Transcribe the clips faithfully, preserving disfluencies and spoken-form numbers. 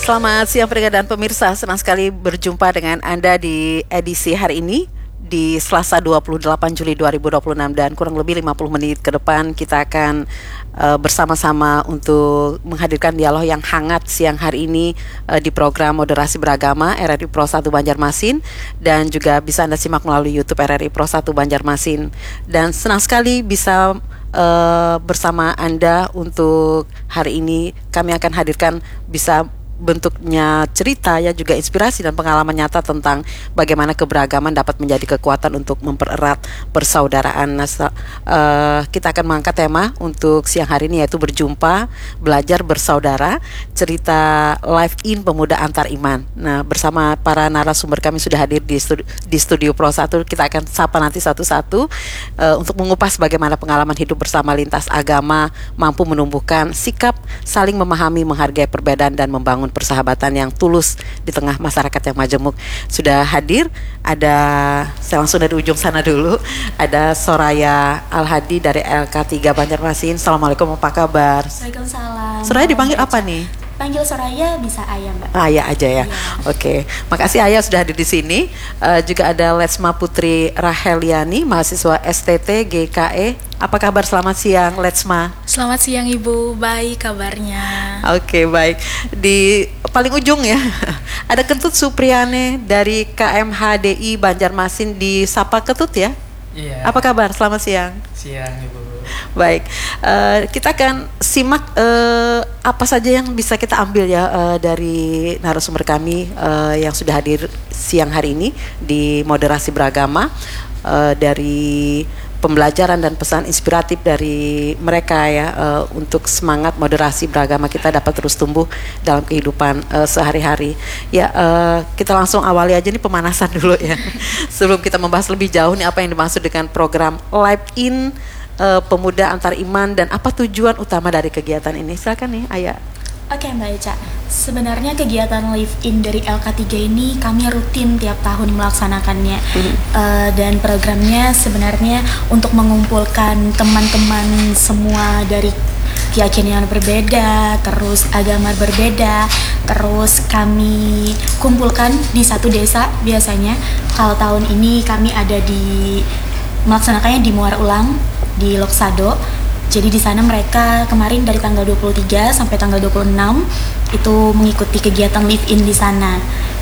Selamat siang pendengar dan pemirsa, senang sekali berjumpa dengan Anda di edisi hari ini di Selasa dua puluh delapan Juli dua ribu dua puluh enam, dan kurang lebih lima puluh menit ke depan kita akan uh, bersama-sama untuk menghadirkan dialog yang hangat siang hari ini uh, di program Moderasi Beragama R R I Pro satu Banjarmasin, dan juga bisa Anda simak melalui YouTube R R I Pro satu Banjarmasin. Dan senang sekali bisa uh, bersama Anda untuk hari ini. Kami akan hadirkan bisa bentuknya cerita ya, juga inspirasi dan pengalaman nyata tentang bagaimana keberagaman dapat menjadi kekuatan untuk mempererat persaudaraan. Nah, uh, kita akan mengangkat tema untuk siang hari ini, yaitu berjumpa, belajar bersaudara, cerita live in pemuda antar iman. Nah, bersama para narasumber kami sudah hadir di studio, di studio Pro satu. Kita akan sapa nanti satu-satu uh, untuk mengupas bagaimana pengalaman hidup bersama lintas agama mampu menumbuhkan sikap saling memahami, menghargai perbedaan, dan membangun persahabatan yang tulus di tengah masyarakat yang majemuk. Sudah hadir, ada, saya langsung dari ujung sana dulu, ada Soraya Al-Hadi dari L K tiga Banjarmasin. Assalamualaikum, apa kabar? Waalaikumsalam. Soraya dipanggil apa nih? Panggil Soraya, bisa Ayah, Mbak. Ayah aja ya. Iya. Oke, makasih Ayah sudah hadir di sini. Uh, juga ada Letsma Putri Raheliani, mahasiswa S T T G K E. Apa kabar? Selamat siang, Letsma. Selamat siang Ibu, baik kabarnya. Oke, baik. Di paling ujung ya, ada Ketut Supriyane dari K M H D I Banjarmasin. Di Sapa Ketut ya. Iya. Apa kabar? Selamat siang. Siang Ibu. Baik, uh, kita akan simak uh, apa saja yang bisa kita ambil ya uh, dari narasumber kami uh, yang sudah hadir siang hari ini di Moderasi Beragama, uh, dari pembelajaran dan pesan inspiratif dari mereka ya, uh, untuk semangat moderasi beragama kita dapat terus tumbuh dalam kehidupan uh, sehari-hari. Ya, uh, kita langsung awali aja nih pemanasan dulu ya. Sebelum kita membahas lebih jauh nih apa yang dimaksud dengan program Live In uh, Pemuda Antar Iman dan apa tujuan utama dari kegiatan ini. Silakan nih, Ayah. Oke Mbak Eca, sebenarnya kegiatan Live In dari L K tiga ini kami rutin tiap tahun melaksanakannya. Mm-hmm. uh, Dan programnya sebenarnya untuk mengumpulkan teman-teman semua dari keyakinan berbeda, terus agama berbeda, terus kami kumpulkan di satu desa biasanya. Kalau tahun ini kami ada di, melaksanakannya di Muara Ulang, di Loksado. Jadi di sana mereka kemarin dari tanggal dua puluh tiga sampai tanggal dua puluh enam itu mengikuti kegiatan live in di sana.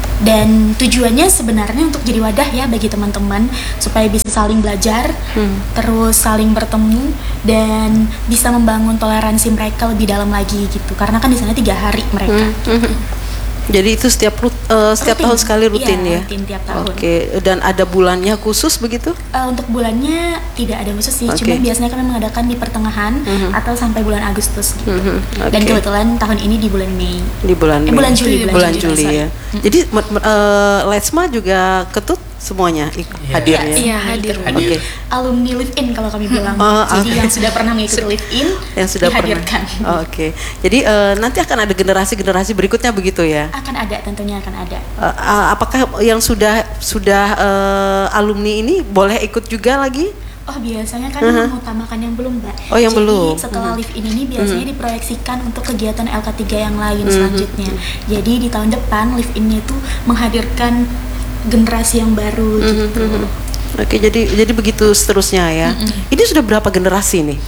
Dan tujuannya sebenarnya untuk jadi wadah ya bagi teman-teman supaya bisa saling belajar, hmm. terus saling bertemu dan bisa membangun toleransi mereka lebih dalam lagi gitu. Karena kan di sana tiga hari mereka. Hmm. Hmm. Jadi itu setiap uh, setiap rutin. tahun sekali rutin Iya, ya. Rutin tiap tahun. Oke, dan ada bulannya khusus begitu? Uh, untuk bulannya tidak ada khusus sih, okay. cuma biasanya kami mengadakan di pertengahan mm-hmm. atau sampai bulan Agustus gitu. Mm-hmm. Okay. Dan kebetulan tahun ini di bulan Mei. Di bulan eh, Mei. bulan Juli, bulan, bulan Juli, Juli ya. Mm-hmm. Jadi uh, Letsma juga Ketut semuanya yeah. hadir ya? Iya, hadir. Oke. Okay. Alumni Live In kalau kami bilang. Oh, Jadi okay. yang sudah pernah mengikuti Live In yang sudah dihadirkan. Pernah. Oke. Okay. Jadi uh, nanti akan ada generasi-generasi berikutnya begitu ya? Akan ada, tentunya akan ada. Uh, uh, apakah yang sudah sudah uh, alumni ini boleh ikut juga lagi? Oh, biasanya kan uh-huh. mengutamakan yang belum, Mbak. Oh, yang Jadi, belum. setelah uh-huh. live in ini biasanya uh-huh. diproyeksikan untuk kegiatan L K tiga yang lain uh-huh. selanjutnya. Uh-huh. Jadi di tahun depan live in itu menghadirkan generasi yang baru uh-huh. gitu. Uh-huh. Oke, jadi jadi begitu seterusnya ya. Uh-huh. Ini sudah berapa generasi nih?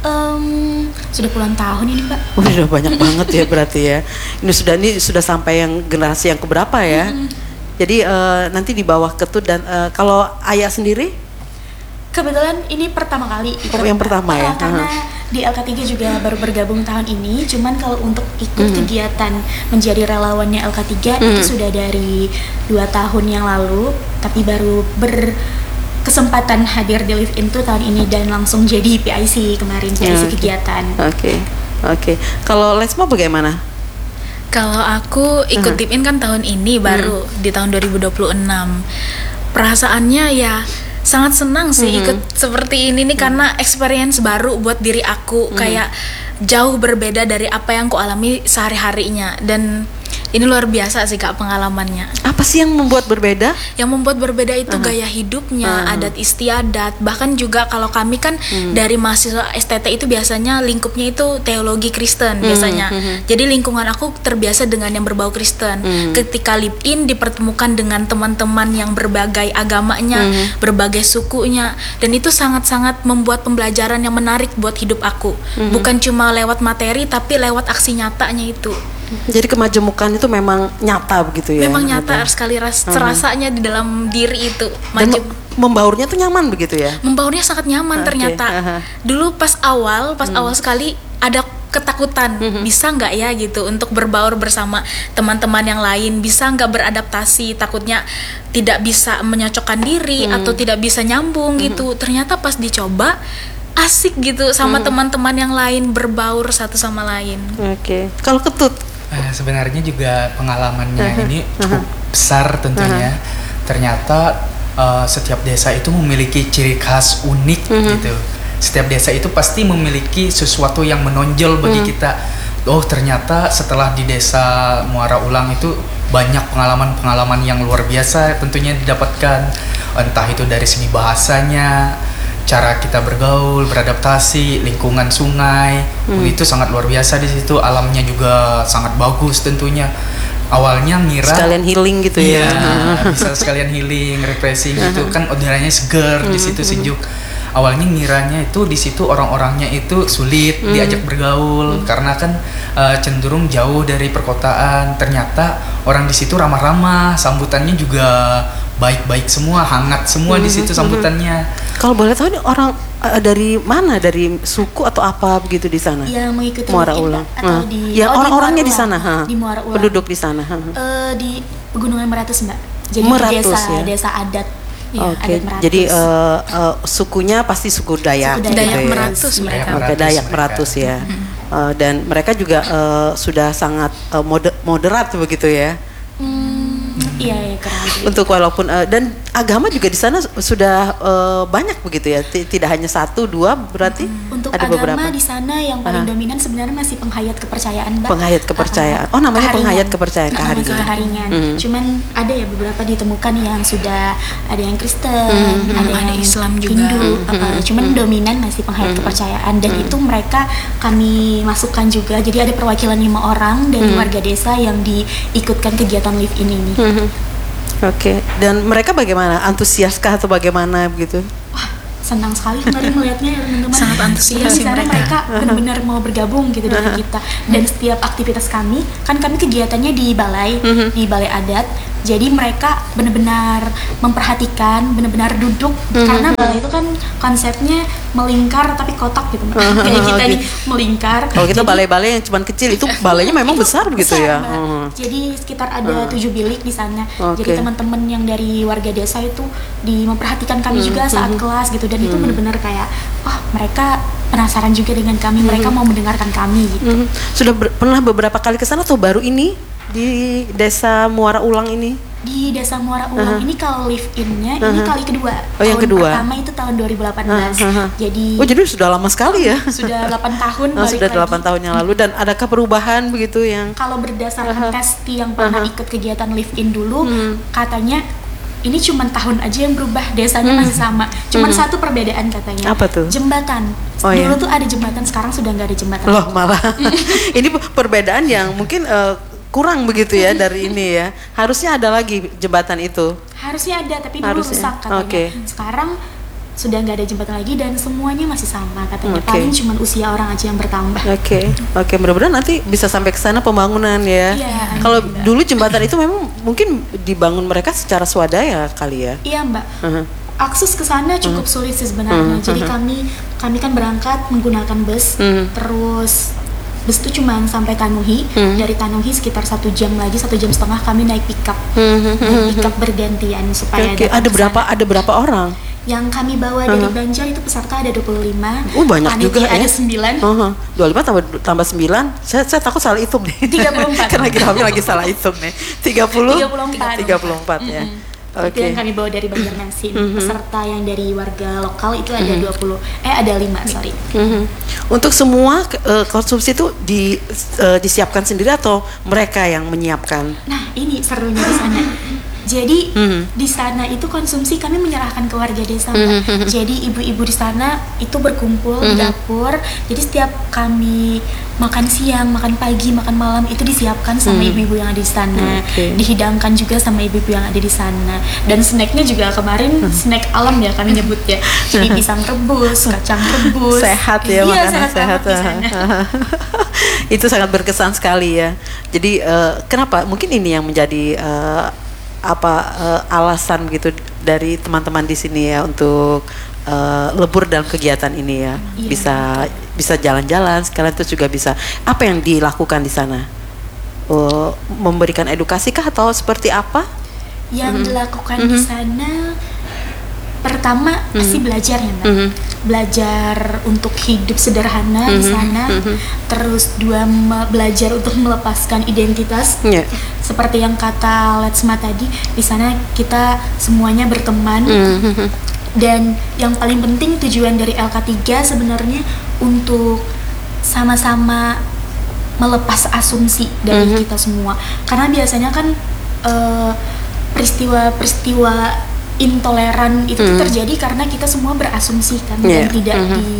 Um, sudah puluhan tahun ini, Mbak. Oh, sudah banyak banget ya berarti ya. Ini sudah ini sudah sampai yang generasi yang keberapa ya? Uh-huh. Jadi uh, nanti di bawah Ketut dan uh, kalau Ayah sendiri? Kebetulan ini pertama kali ikut. Oh, yang pertama ya? Uh, karena uh-huh. di L K tiga juga baru bergabung tahun ini. Cuman kalau untuk ikut uh-huh. kegiatan menjadi relawannya L K tiga uh-huh. itu sudah dari dua tahun yang lalu. Tapi baru berkesempatan hadir di Live In tuh tahun ini dan langsung jadi P I C kemarin, P I C okay. kegiatan. Oke, okay. oke. Okay. Kalau Letsma bagaimana? Kalau aku ikut uh-huh. Live In kan tahun ini baru uh-huh. di tahun dua ribu dua puluh enam. Perasaannya ya sangat senang sih mm-hmm. ikut seperti ini nih mm-hmm. karena experience baru buat diri aku, mm-hmm. kayak jauh berbeda dari apa yang aku alami sehari-harinya. Dan Ini luar biasa sih Kak pengalamannya. Apa sih yang membuat berbeda? Yang membuat berbeda itu Uh-huh. gaya hidupnya, Uh-huh. adat istiadat. Bahkan juga kalau kami kan Hmm. dari mahasiswa S T T itu biasanya lingkupnya itu teologi Kristen Hmm, biasanya. hmm. Jadi lingkungan aku terbiasa dengan yang berbau Kristen. Hmm. Ketika live in dipertemukan dengan teman-teman yang berbagai agamanya, Hmm. berbagai sukunya, dan itu sangat-sangat membuat pembelajaran yang menarik buat hidup aku. Hmm. Bukan cuma lewat materi tapi lewat aksi nyatanya itu. Jadi kemajemukan itu memang nyata begitu ya? Memang nyata Ada. sekali ras Uh-huh. rasanya di dalam diri itu. Dan Majem- me- membaurnya tuh nyaman begitu ya? membaurnya sangat nyaman. Oke, Ternyata aha. dulu pas awal pas Hmm. awal sekali ada ketakutan, Mhm. bisa nggak ya gitu untuk berbaur bersama teman-teman yang lain, bisa nggak beradaptasi, takutnya tidak bisa menyocokkan diri Hmm. atau tidak bisa nyambung gitu. Ternyata pas dicoba asik gitu sama Hmm. teman-teman yang lain, berbaur satu sama lain. Oke. Kalau Ketut? Nah, sebenarnya juga pengalamannya Uh-huh. ini cukup besar tentunya. Ternyata uh, setiap desa itu memiliki ciri khas unik Uh-huh. gitu. Setiap desa itu pasti memiliki sesuatu yang menonjol bagi Hmm. kita. Oh, ternyata setelah di desa Muara Ulang itu banyak pengalaman-pengalaman yang luar biasa tentunya didapatkan. Entah itu dari segi bahasanya, cara kita bergaul, beradaptasi, lingkungan sungai, Hmm. itu sangat luar biasa di situ. Alamnya juga sangat bagus tentunya. Awalnya ngira Sekalian healing gitu iya, ya? bisa sekalian healing, refreshing gitu kan, udaranya segar di situ sejuk. Awalnya ngiranya itu di situ orang-orangnya itu sulit diajak bergaul karena kan uh, cenderung jauh dari perkotaan. Ternyata orang di situ ramah-ramah, sambutannya juga baik-baik semua, hangat semua di situ sambutannya. Kalau boleh tahu ini orang eh, dari mana? Dari suku atau apa begitu di sana? Yang mengikuti Muara live in, Ulang. Mbak, atau Nah, di ya oh, orang-orangnya di Muara sana, Ulang. ha. Di Muara Ulang. Penduduk di sana, ha. Eh, di Pegunungan Meratus, Mbak. Jadi di Meratus, desa ya? desa adat. Ya, Oke, adat Meratus. jadi eh, eh, sukunya pasti suku Dayak, Suku gitu Dayak ya. Meratus mereka. Oke, Meratus Dayak mereka. Meratus ya. Eh, dan mereka juga eh, sudah sangat eh, mode- moderat begitu ya. Hmm, iya, iya, kurang lebih. Untuk walaupun eh, dan agama juga di sana sudah eh, banyak begitu ya. Ti- Tidak hanya satu, dua berarti Untuk ada agama beberapa. di sana yang paling Aha. dominan sebenarnya masih penghayat kepercayaan, Mbak. Penghayat kepercayaan. Ah, Oh, namanya keharingan. penghayat kepercayaan, Ah, keharingan. keharingan. Mhm. Cuman ada ya beberapa ditemukan yang sudah ada yang Kristen, Mhm. ada Ada yang Islam juga. Hindu, Mhm. apa, cuman dominan masih penghayat kepercayaan dan itu mereka kami masukkan juga. Jadi ada perwakilan lima orang dari Mhm. warga desa yang diikutkan kegiatan live in ini. Mhm. Oke, dan mereka bagaimana? Antusiaskah atau bagaimana begitu? Senang sekali kemarin melihatnya ya teman-teman. Sangat antusias Di sih sana mereka. mereka benar-benar mau bergabung gitu dengan kita. Dan setiap aktivitas kami, kan kami kegiatannya di balai, Mhm. di balai adat. Jadi mereka benar-benar memperhatikan, benar-benar duduk Mhm. karena balai itu kan konsepnya melingkar tapi kotak gitu, Mbak. Mhm. Kayak kita Oke. nih melingkar. Kalau kita Jadi- balai-balai yang cuma kecil itu balainya memang besar begitu besar, ya. Mbak. Mhm. Jadi sekitar ada tujuh bilik di sana. Oke. Jadi teman-teman yang dari warga desa itu di memperhatikan kami juga saat kelas gitu dan itu benar-benar kayak oh mereka penasaran juga dengan kami, mereka mau mendengarkan kami gitu. Mhm. Sudah ber- pernah beberapa kali ke sana atau baru ini di desa Muara Ulang ini? Di Desa Muara Ulang ini kalau live in-nya ini Uh-huh. kali kedua. Oh, yang Tahun kedua. pertama itu tahun dua ribu delapan belas. Uh-huh. Jadi Oh, jadi sudah lama sekali ya. sudah delapan tahun Oh, balik sudah lagi. delapan tahun yang lalu. Dan adakah perubahan begitu yang Kalau berdasarkan testi yang pernah Uh-huh. ikut kegiatan live in dulu, Hmm. katanya ini cuma tahun aja yang berubah, desanya masih sama. Cuman satu perbedaan katanya. Hmm. Apa tuh? Jembatan. Oh, Dulu iya. tuh ada jembatan, sekarang sudah nggak ada jembatan. loh malah ini perbedaan yang mungkin eh, kurang begitu ya dari ini ya. Harusnya ada lagi jembatan itu. Harusnya ada, tapi dulu Harusnya. rusak katanya. Oke. Sekarang sudah nggak ada jembatan lagi dan semuanya masih sama katanya. Oke. Paling cuma usia orang aja yang bertambah. Oke, oke, mudah-mudahan nanti bisa sampai ke sana pembangunan ya. Iya, Kalau alhamdulillah. dulu jembatan itu memang mungkin dibangun mereka secara swadaya kali ya. Iya Mbak. Uh-huh. Akses ke sana cukup sulit sih sebenarnya. Jadi kami kami kan berangkat menggunakan bus, Mhm. terus bus itu cuma sampai Tanuhi. Mhm. Dari Tanuhi sekitar satu jam lagi, satu jam setengah kami naik pickup, Mhm. naik pickup bergantian supaya Oke, datang ada ke berapa sana. ada berapa orang? Yang kami bawa dari Banjar itu peserta ada dua puluh lima. Oh, banyak juga ya. Ada sembilan. Uh-huh. dua puluh lima tambah tambah sembilan. Saya saya takut salah hitung nih. tiga puluh empat. Karena lagi kami lagi salah hitung nih. tiga puluh tiga puluh empat. tiga puluh empat ya. Itu Oke. yang kami bawa dari Banjarmasin. Mhm. Peserta yang dari warga lokal itu ada dua puluh, eh ada lima, sorry. Mhm. Untuk semua eh, konsumsi itu di eh, disiapkan sendiri atau mereka yang menyiapkan? Nah, ini serunya di sana. Jadi Mhm. di sana itu konsumsi kami menyerahkan ke warga desa, Mbak. Mhm. Jadi ibu-ibu di sana itu berkumpul di Mhm. dapur. Jadi setiap kami makan siang, makan pagi, makan malam itu disiapkan sama Mhm. ibu-ibu yang ada di sana. Oke. Dihidangkan juga sama ibu-ibu yang ada di sana. Dan snacknya juga kemarin Mhm. snack alam ya kami nyebut ya. Jadi pisang rebus, kacang rebus. Sehat ya, Iya, makanan sehat, sehat. banget di sana. Itu sangat berkesan sekali ya. Jadi eh, kenapa? Mungkin ini yang menjadi eh, apa eh, alasan gitu dari teman-teman di sini ya untuk eh, lebur dalam kegiatan ini ya. Iya. Bisa bisa jalan-jalan sekalian, terus juga bisa apa yang dilakukan di sana? Oh, memberikan edukasi kah atau seperti apa? Yang Mhm. dilakukan Mhm. di sana pertama pasti belajar ya, Mbak. Mhm. Belajar untuk hidup sederhana di Mhm. sana. Mhm. Terus dua, me- belajar untuk melepaskan identitas. Ya. Seperti yang kata Letsma tadi, di sana kita semuanya berteman. Mhm. Dan yang paling penting tujuan dari L K tiga sebenarnya untuk sama-sama melepas asumsi dari Mhm. kita semua. Karena biasanya kan eh, peristiwa-peristiwa intoleran itu tuh Mhm. terjadi karena kita semua berasumsi kan, Yeah. dan tidak Mhm. di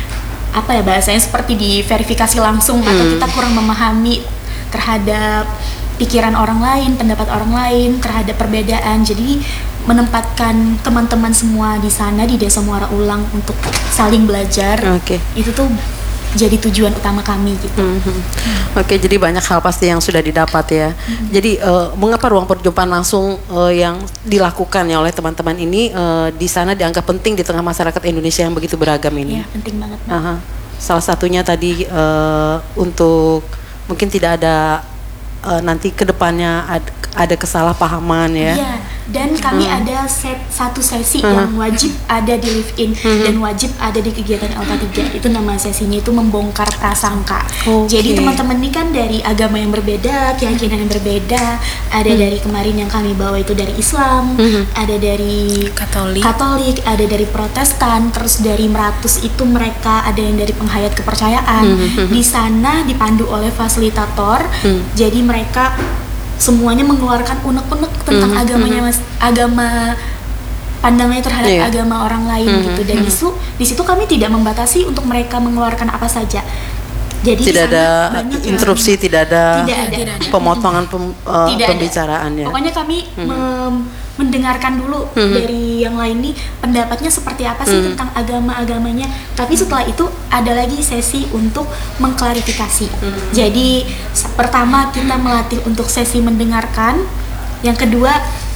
apa ya bahasanya seperti diverifikasi langsung, atau Mhm. kita kurang memahami terhadap pikiran orang lain, pendapat orang lain, terhadap perbedaan. Jadi menempatkan teman-teman semua di sana di Desa Muara Ulang untuk saling belajar, Oke. itu tuh jadi tujuan utama kami gitu. Mhm. Oke, jadi banyak hal pasti yang sudah didapat ya. Jadi eh, mengapa ruang perjumpaan langsung eh, yang dilakukan ya oleh teman-teman ini eh, di sana dianggap penting di tengah masyarakat Indonesia yang begitu beragam ini? Ya, penting banget, Mbak. Aha. Salah satunya tadi eh, untuk mungkin tidak ada eh, nanti kedepannya ad- ada kesalahpahaman ya. Iya, dan kami Hmm. ada set satu sesi Hmm. yang wajib ada di live in Hmm. dan wajib ada di kegiatan L K tiga. Itu nama sesinya itu membongkar prasangka. Oke. Jadi teman-teman ini kan dari agama yang berbeda, keyakinan yang berbeda. Ada dari kemarin yang kami bawa itu dari Islam, Hmm. ada dari Katolik. Katolik, ada dari Protestan, terus dari Meratus itu mereka ada yang dari penghayat kepercayaan. Hmm. Di sana dipandu oleh fasilitator. Hmm. Jadi mereka semuanya mengeluarkan unek-unek tentang Mhm, agamanya, mhm. mas, agama pandangannya terhadap Iya. agama orang lain Mhm, gitu. Dan mhm. di situ di situ kami tidak membatasi untuk mereka mengeluarkan apa saja. Jadi di Tidak sana ada banyak yang- interupsi, tidak ada Tidak ada. Tidak ada. pemotongan pem- eh, Tidak ada. pembicaraan ya. Pokoknya kami mem- mendengarkan dulu Mhm. dari yang lain nih pendapatnya seperti apa sih Mhm. tentang agama-agamanya. Tapi setelah itu ada lagi sesi untuk mengklarifikasi. Mhm. Jadi s- pertama kita melatih untuk sesi mendengarkan. Yang kedua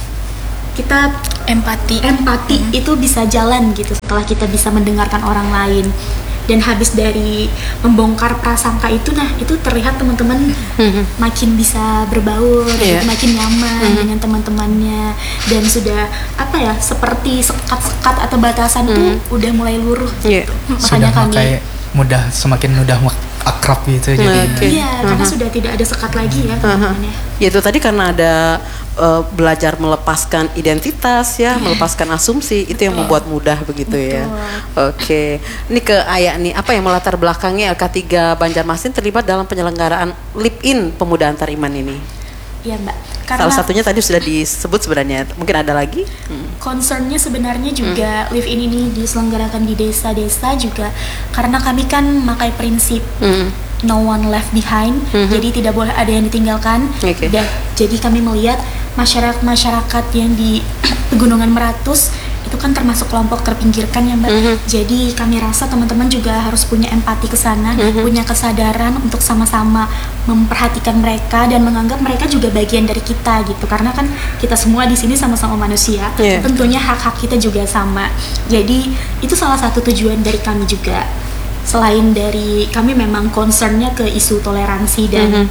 kita Empati. empati itu bisa jalan gitu setelah kita bisa mendengarkan orang lain. Dan habis dari membongkar prasangka itu, nah itu terlihat teman-teman Mhm. makin bisa berbaur, Iya. gitu, makin nyaman Mhm. dengan teman-temannya, dan sudah apa ya seperti sekat-sekat atau batasan tuh udah mulai luruh. Iya. Sudah Makanya kami kayak mudah semakin mudah mak- akrab gitu jadi. Oke. iya karena Mhm. sudah tidak ada sekat lagi ya Aha. teman-temannya. Ya itu tadi karena ada eh, belajar melepaskan identitas ya, melepaskan asumsi, itu yang membuat mudah begitu ya. Oke, ini ke Ayah nih, apa yang melatar belakangnya L K tiga Banjarmasin terlibat dalam penyelenggaraan Live In Pemuda Antar Iman ini? Iya Mbak, karena Salah satunya tadi sudah disebut sebenarnya, mungkin ada lagi? Hmm. concernnya sebenarnya juga live in ini diselenggarakan di desa-desa juga karena kami kan memakai prinsip Hmm. no one left behind, Mhm. jadi tidak boleh ada yang ditinggalkan. Oke. Dan jadi kami melihat masyarakat-masyarakat yang di Pegunungan Meratus itu kan termasuk kelompok terpinggirkan ya Mbak. Mhm. Jadi kami rasa teman-teman juga harus punya empati ke sana, Mhm. punya kesadaran untuk sama-sama memperhatikan mereka dan menganggap mereka juga bagian dari kita gitu. Karena kan kita semua di sini sama-sama manusia, Iya. tentunya hak-hak kita juga sama. Jadi itu salah satu tujuan dari kami juga. Selain dari kami memang concernnya ke isu toleransi dan Mhm.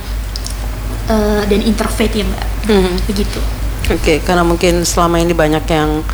eh, dan interfaith ya Mbak, Mhm. begitu. Oke, karena mungkin selama ini banyak yang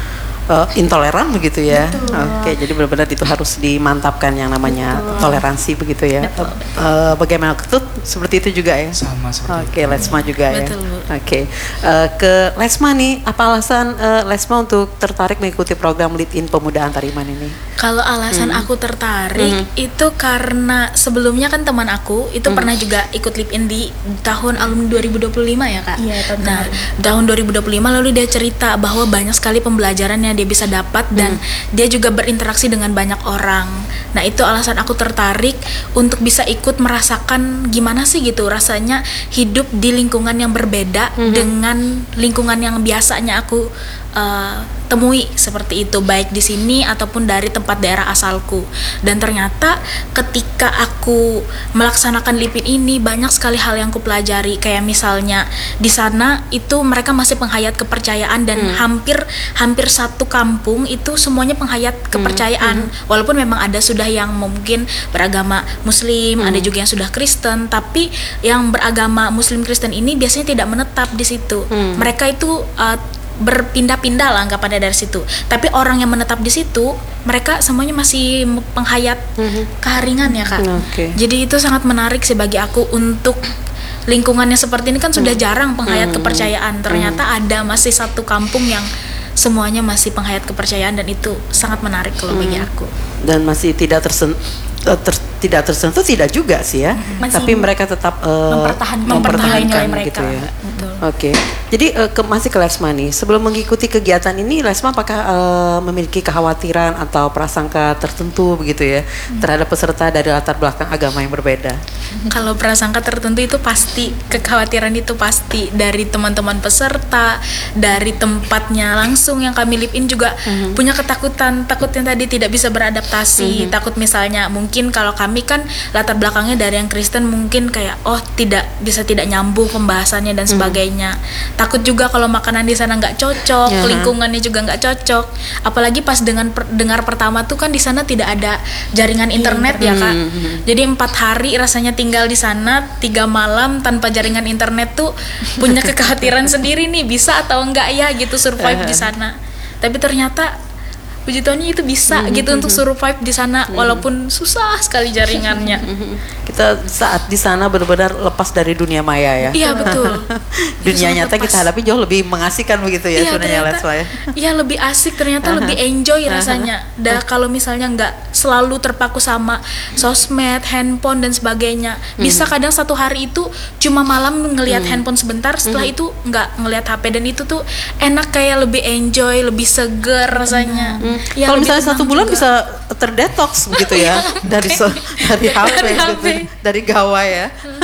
uh, intoleran begitu ya. Betul. Oke, jadi benar-benar itu harus dimantapkan yang namanya Betul. toleransi begitu ya. Betul. Uh, bagaimana Ketut seperti itu juga ya? Sama seperti Oke, Lesma juga ya. Betul, Bu. Oke, uh, ke Lesma nih, apa alasan uh, Lesma untuk tertarik mengikuti program Lead In Pemuda Antar Iman ini? Kalau alasan aku tertarik Hmm. itu karena sebelumnya kan teman aku itu pernah juga ikut live in di tahun alumni dua ribu dua puluh lima ya Kak. Iya, tahun Nah, kemarin. tahun dua ribu dua puluh lima lalu dia cerita bahwa banyak sekali pembelajaran yang dia bisa dapat dan dia juga berinteraksi dengan banyak orang. Nah, itu alasan aku tertarik untuk bisa ikut merasakan gimana sih gitu rasanya hidup di lingkungan yang berbeda dengan lingkungan yang biasanya aku uh, temui seperti itu, baik di sini ataupun dari tempat daerah asalku. Dan ternyata ketika aku melaksanakan lipin ini banyak sekali hal yang aku pelajari, kayak misalnya di sana itu mereka masih penghayat kepercayaan dan Hmm. hampir hampir satu kampung itu semuanya penghayat kepercayaan. Walaupun memang ada sudah yang mungkin beragama Muslim, ada juga yang sudah Kristen, tapi yang beragama Muslim Kristen ini biasanya tidak menetap di situ. Mereka itu uh, berpindah-pindah lah anggapannya dari situ. Tapi orang yang menetap di situ, mereka semuanya masih penghayat keharingan ya Kak. Oke. Jadi itu sangat menarik sih bagi aku untuk lingkungannya seperti ini kan sudah jarang penghayat kepercayaan. Ternyata ada masih satu kampung yang semuanya masih penghayat kepercayaan dan itu sangat menarik kalau bagi aku. Dan masih tidak tersen eh, ter- tidak tersentuh tidak juga sih ya. Masih Tapi mereka tetap eh, mempertahankan mempertahankan nilai-nilai gitu mereka. ya. Betul. Oke, jadi eh, ke, masih ke Lesma nih. Sebelum mengikuti kegiatan ini, Lesma apakah eh, memiliki kekhawatiran atau prasangka tertentu begitu ya terhadap peserta dari latar belakang agama yang berbeda? Kalau prasangka tertentu itu pasti, kekhawatiran itu pasti dari teman-teman peserta, dari tempatnya langsung yang kami live in juga punya ketakutan, takut yang tadi tidak bisa beradaptasi, takut misalnya mungkin kalau kami kan latar belakangnya dari yang Kristen mungkin kayak oh tidak bisa tidak nyambung pembahasannya dan sebagainya. Takut juga kalau makanan di sana nggak cocok, Ya. lingkungannya juga nggak cocok. Apalagi pas dengan per- dengar pertama tuh kan di sana tidak ada jaringan internet ya Kak. Jadi empat hari rasanya tinggal di sana, tiga malam tanpa jaringan internet tuh punya kekhawatiran sendiri nih bisa atau enggak ya gitu survive di sana. Tapi ternyata puji Tuhannya itu bisa gitu untuk survive di sana walaupun susah sekali jaringannya. Kita saat di sana benar-benar lepas dari dunia maya ya. Iya betul. Dunia Sangat nyata lepas. kita hadapi jauh lebih mengasihkan begitu ya Iya, sebenarnya ternyata- Lesma ya. Iya lebih asik ternyata lebih enjoy rasanya. Dan kalau misalnya nggak selalu terpaku sama sosmed, handphone dan sebagainya, bisa kadang satu hari itu cuma malam ngelihat handphone sebentar, setelah itu nggak ngelihat H P dan itu tuh enak kayak lebih enjoy, lebih seger rasanya. Ya, Kalau lebih misalnya satu tenang bulan juga. bisa terdetoks begitu ya dari so- dari H P, Dari H P. gitu, dari gawai ya.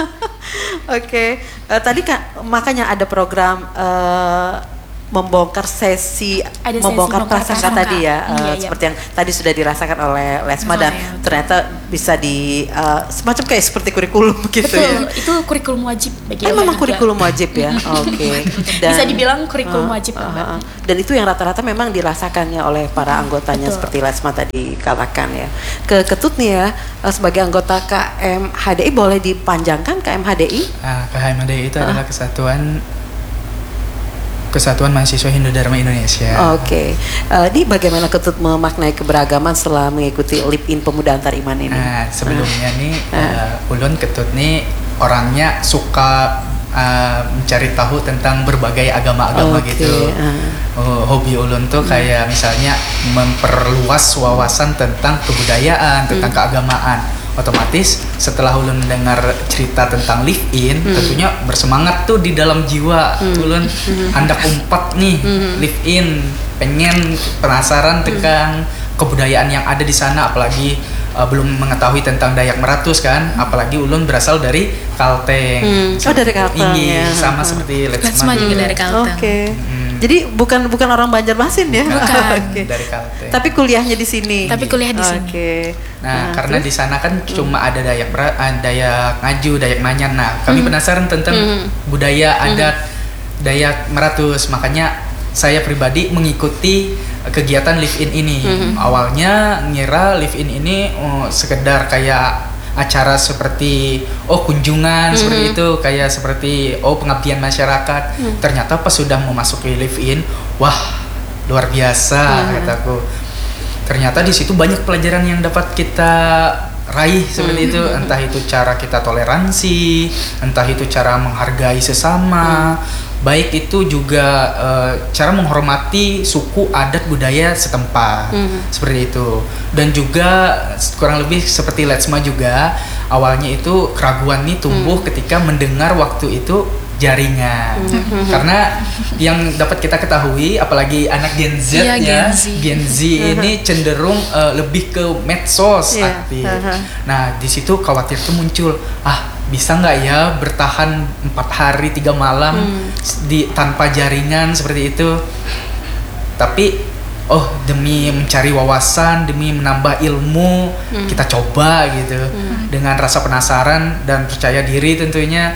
Oke, eh, tadi Kak makanya ada program eh, membongkar sesi Ada sesi membongkar bongkar prasangka prasangka. tadi ya, eh, Iya, iya. seperti yang tadi sudah dirasakan oleh Lesma Oh, dan iya. ternyata bisa di eh, semacam kayak seperti kurikulum gitu Betul, ya. itu kurikulum wajib bagi Eh, L K memang tiga. kurikulum wajib ya, oke. Bisa dibilang kurikulum Ah, wajib, ah, Mbak. ah. Dan itu yang rata-rata memang dirasakannya oleh para anggotanya Betul. seperti Lesma tadi katakan ya. Ke Ketut nih ya, eh, sebagai anggota K M H D I boleh dipanjangkan K M H D I? Nah, K H M D I itu adalah kesatuan Kesatuan Mahasiswa Hindu Dharma Indonesia. Oke, Eh, ini bagaimana Ketut memaknai keberagaman setelah mengikuti Live In Pemuda Antar Iman ini? Nah, sebelumnya nih Ah. uh, Ulun Ketut nih orangnya suka uh, mencari tahu tentang berbagai agama-agama Oke, gitu. ah. Oh, hobi Ulun tuh kayak misalnya memperluas wawasan tentang kebudayaan, tentang keagamaan. Otomatis setelah Ulun mendengar cerita tentang live in, tentunya bersemangat tuh di dalam jiwa. Ulun hendak umpat nih live in, pengen penasaran tentang kebudayaan yang ada di sana, apalagi uh, belum mengetahui tentang Dayak Meratus kan, apalagi Ulun berasal dari Kalteng. Hmm. Oh, dari Kalteng, Iya, ya. sama seperti Lesma Lesma juga dari Kalteng. Oke, Hmm. jadi bukan bukan orang Banjarmasin ya? Bukan. Oke. dari Kalteng. Tapi kuliahnya di sini. Tapi kuliah di sini. Oke. Nah, karena terus? di sana kan cuma ada Dayak Mera- ah, Dayak Ngaju, Dayak Manyan. Nah, kami penasaran tentang budaya adat Dayak Meratus. Makanya saya pribadi mengikuti kegiatan live in ini. Awalnya ngira live in ini oh, sekedar kayak acara seperti oh kunjungan seperti itu, kayak seperti oh pengabdian masyarakat. Ternyata pas sudah memasuki live in, wah luar biasa Hmm. kataku. Ternyata di situ banyak pelajaran yang dapat kita raih seperti itu, entah itu cara kita toleransi, entah itu cara menghargai sesama, baik itu juga uh, cara menghormati suku adat budaya setempat, seperti itu. Dan juga kurang lebih seperti Letsma juga, awalnya itu keraguan nih tumbuh ketika mendengar waktu itu jaringan, karena yang dapat kita ketahui apalagi anak Gen Z Iya, ya, Gen Z. Gen Z ini cenderung uh, lebih ke medsos Iya, aktif. uh-huh. Nah di situ khawatir tuh muncul, ah bisa nggak ya bertahan empat hari tiga malam di tanpa jaringan seperti itu. Tapi oh demi mencari wawasan, demi menambah ilmu, kita coba gitu dengan rasa penasaran dan percaya diri tentunya.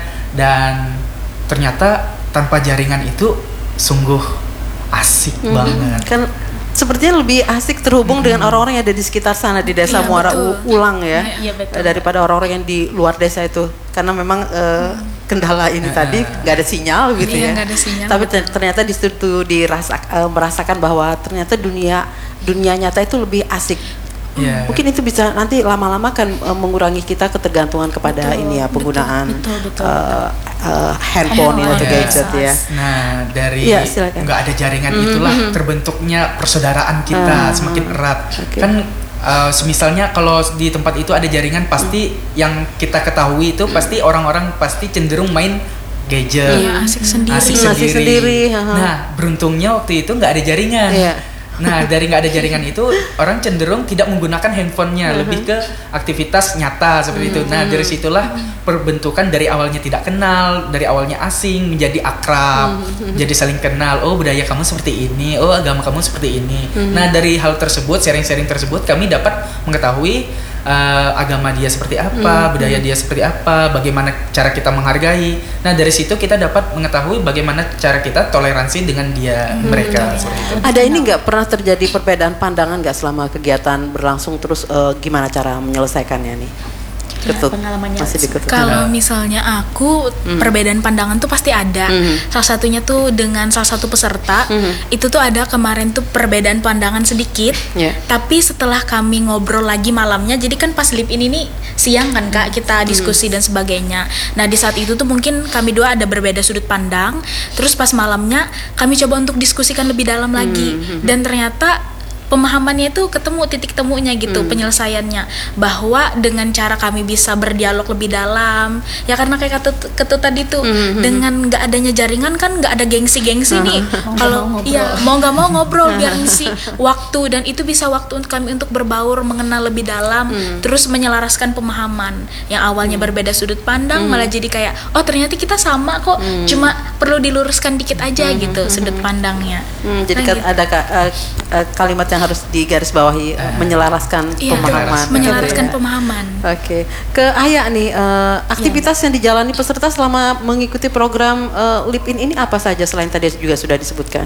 Dan ternyata tanpa jaringan itu sungguh asik banget. Kan sepertinya lebih asik terhubung dengan orang-orang yang ada di sekitar sana di desa Iya, Muara betul. U- Ulang ya, Iya, betul. daripada orang-orang yang di luar desa itu, karena memang eh, kendala ini tadi nggak ada sinyal gitu Iya, ya. nggak ada sinyal, Tapi ter- ternyata di situ dirasa eh, merasakan bahwa ternyata dunia dunia nyata itu lebih asik. Iya. Mungkin itu bisa nanti lama-lama kan eh, mengurangi kita ketergantungan kepada Betul, ini ya, penggunaan betul, betul, eh, eh, handphone ini atau Iya. gadget ya. Nah dari Iya, silakan. nggak ada jaringan itulah terbentuknya persaudaraan kita Ah, semakin erat. oke. Kan uh, semisalnya kalau di tempat itu ada jaringan, pasti yang kita ketahui itu pasti orang-orang pasti cenderung main gadget, Iya, asik sendiri. asik Hmm, asik sendiri, haha. Nah beruntungnya waktu itu nggak ada jaringan. Iya. Nah dari nggak ada jaringan itu orang cenderung tidak menggunakan handphonenya, lebih ke aktivitas nyata seperti itu. Nah dari situlah perbentukan dari awalnya tidak kenal, dari awalnya asing menjadi akrab, jadi saling kenal. Oh budaya kamu seperti ini, oh agama kamu seperti ini. Nah dari hal tersebut, sharing-sharing tersebut kami dapat mengetahui uh, agama dia seperti apa, budaya dia seperti apa, bagaimana cara kita menghargai. Nah dari situ kita dapat mengetahui bagaimana cara kita toleransi dengan dia mereka seperti itu. Ada ini nggak pernah terjadi perbedaan pandangan nggak selama kegiatan berlangsung, terus eh, gimana cara menyelesaikannya nih? Ketut, pengalamannya masih diketut. Kalau misalnya aku perbedaan pandangan tuh pasti ada. Mhm. Salah satunya tuh dengan salah satu peserta itu tuh ada kemarin tuh perbedaan pandangan sedikit. Ya. Tapi setelah kami ngobrol lagi malamnya, jadi kan pas live in ini siang kan Kak kita diskusi dan sebagainya. Nah di saat itu tuh mungkin kami dua ada berbeda sudut pandang. Terus pas malamnya kami coba untuk diskusikan lebih dalam lagi dan ternyata pemahamannya itu ketemu titik temunya gitu, penyelesaiannya, bahwa dengan cara kami bisa berdialog lebih dalam ya, karena kayak ketut, ketut tadi tuh dengan nggak adanya jaringan kan nggak ada gengsi-gengsi nih kalau iya mau nggak mau ngobrol biar ngisi waktu, dan itu bisa waktu untuk kami untuk berbaur, mengenal lebih dalam, terus menyelaraskan pemahaman yang awalnya berbeda sudut pandang malah jadi kayak oh ternyata kita sama kok, cuma perlu diluruskan dikit aja gitu sudut pandangnya. Hmm, jadi Nah, kan gitu. ada ka- eh, eh, kalimat yang harus digarisbawahi, eh, menyelaraskan Iya, pemahaman. menyelaraskan gitu ya. pemahaman. Oke, ke Aya nih, eh, aktivitas yang dijalani peserta selama mengikuti program eh, Live In ini apa saja selain tadi juga sudah disebutkan?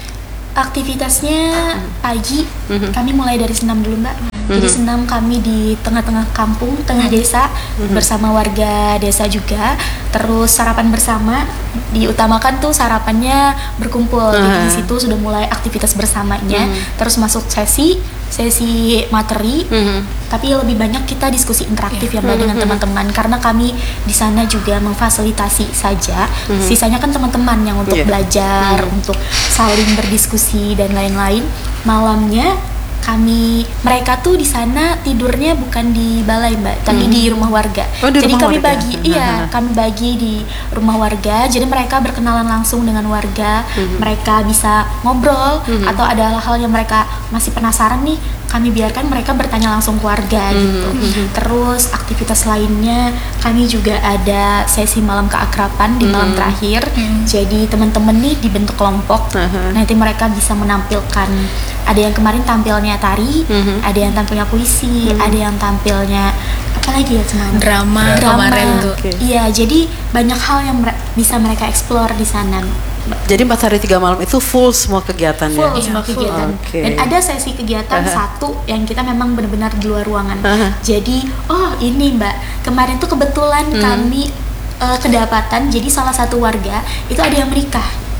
Aktivitasnya pagi kami mulai dari senam dulu Mbak. Jadi senam kami di tengah-tengah kampung, tengah desa bersama warga desa juga. Terus sarapan bersama, diutamakan tuh sarapannya berkumpul. Jadi di situ sudah mulai aktivitas bersamanya. Terus masuk sesi sesi materi. Tapi lebih banyak kita diskusi interaktif ya Mbak dengan teman-teman, karena kami di sana juga memfasilitasi saja. Sisanya kan teman-teman yang untuk Yeah. belajar, untuk saling berdiskusi dan lain-lain. Malamnya kami mereka tuh di sana tidurnya bukan di balai Mbak, tapi di rumah warga. Oh, di jadi rumah kami warga. bagi, iya kami bagi di rumah warga. Jadi mereka berkenalan langsung dengan warga, mereka bisa ngobrol atau ada hal-hal yang mereka masih penasaran nih, kami biarkan mereka bertanya langsung ke warga gitu. Terus aktivitas lainnya kami juga ada sesi malam keakraban di malam terakhir. Jadi teman-teman nih dibentuk kelompok. Nanti mereka bisa menampilkan, ada yang kemarin tampilnya tari, ada yang tampilnya puisi, ada yang tampilnya apa lagi ya teman? Drama kemarin tuh. Oke. Iya, jadi banyak hal yang mere- bisa mereka explore di sana. Jadi empat hari tiga malam itu full semua kegiatannya. Full Iya, semua full. kegiatan. Oke. Dan ada sesi kegiatan satu yang kita memang benar-benar di luar ruangan. Aha. Jadi, oh ini Mbak, kemarin tuh kebetulan kami eh, kedapatan, jadi salah satu warga itu ada yang menikah.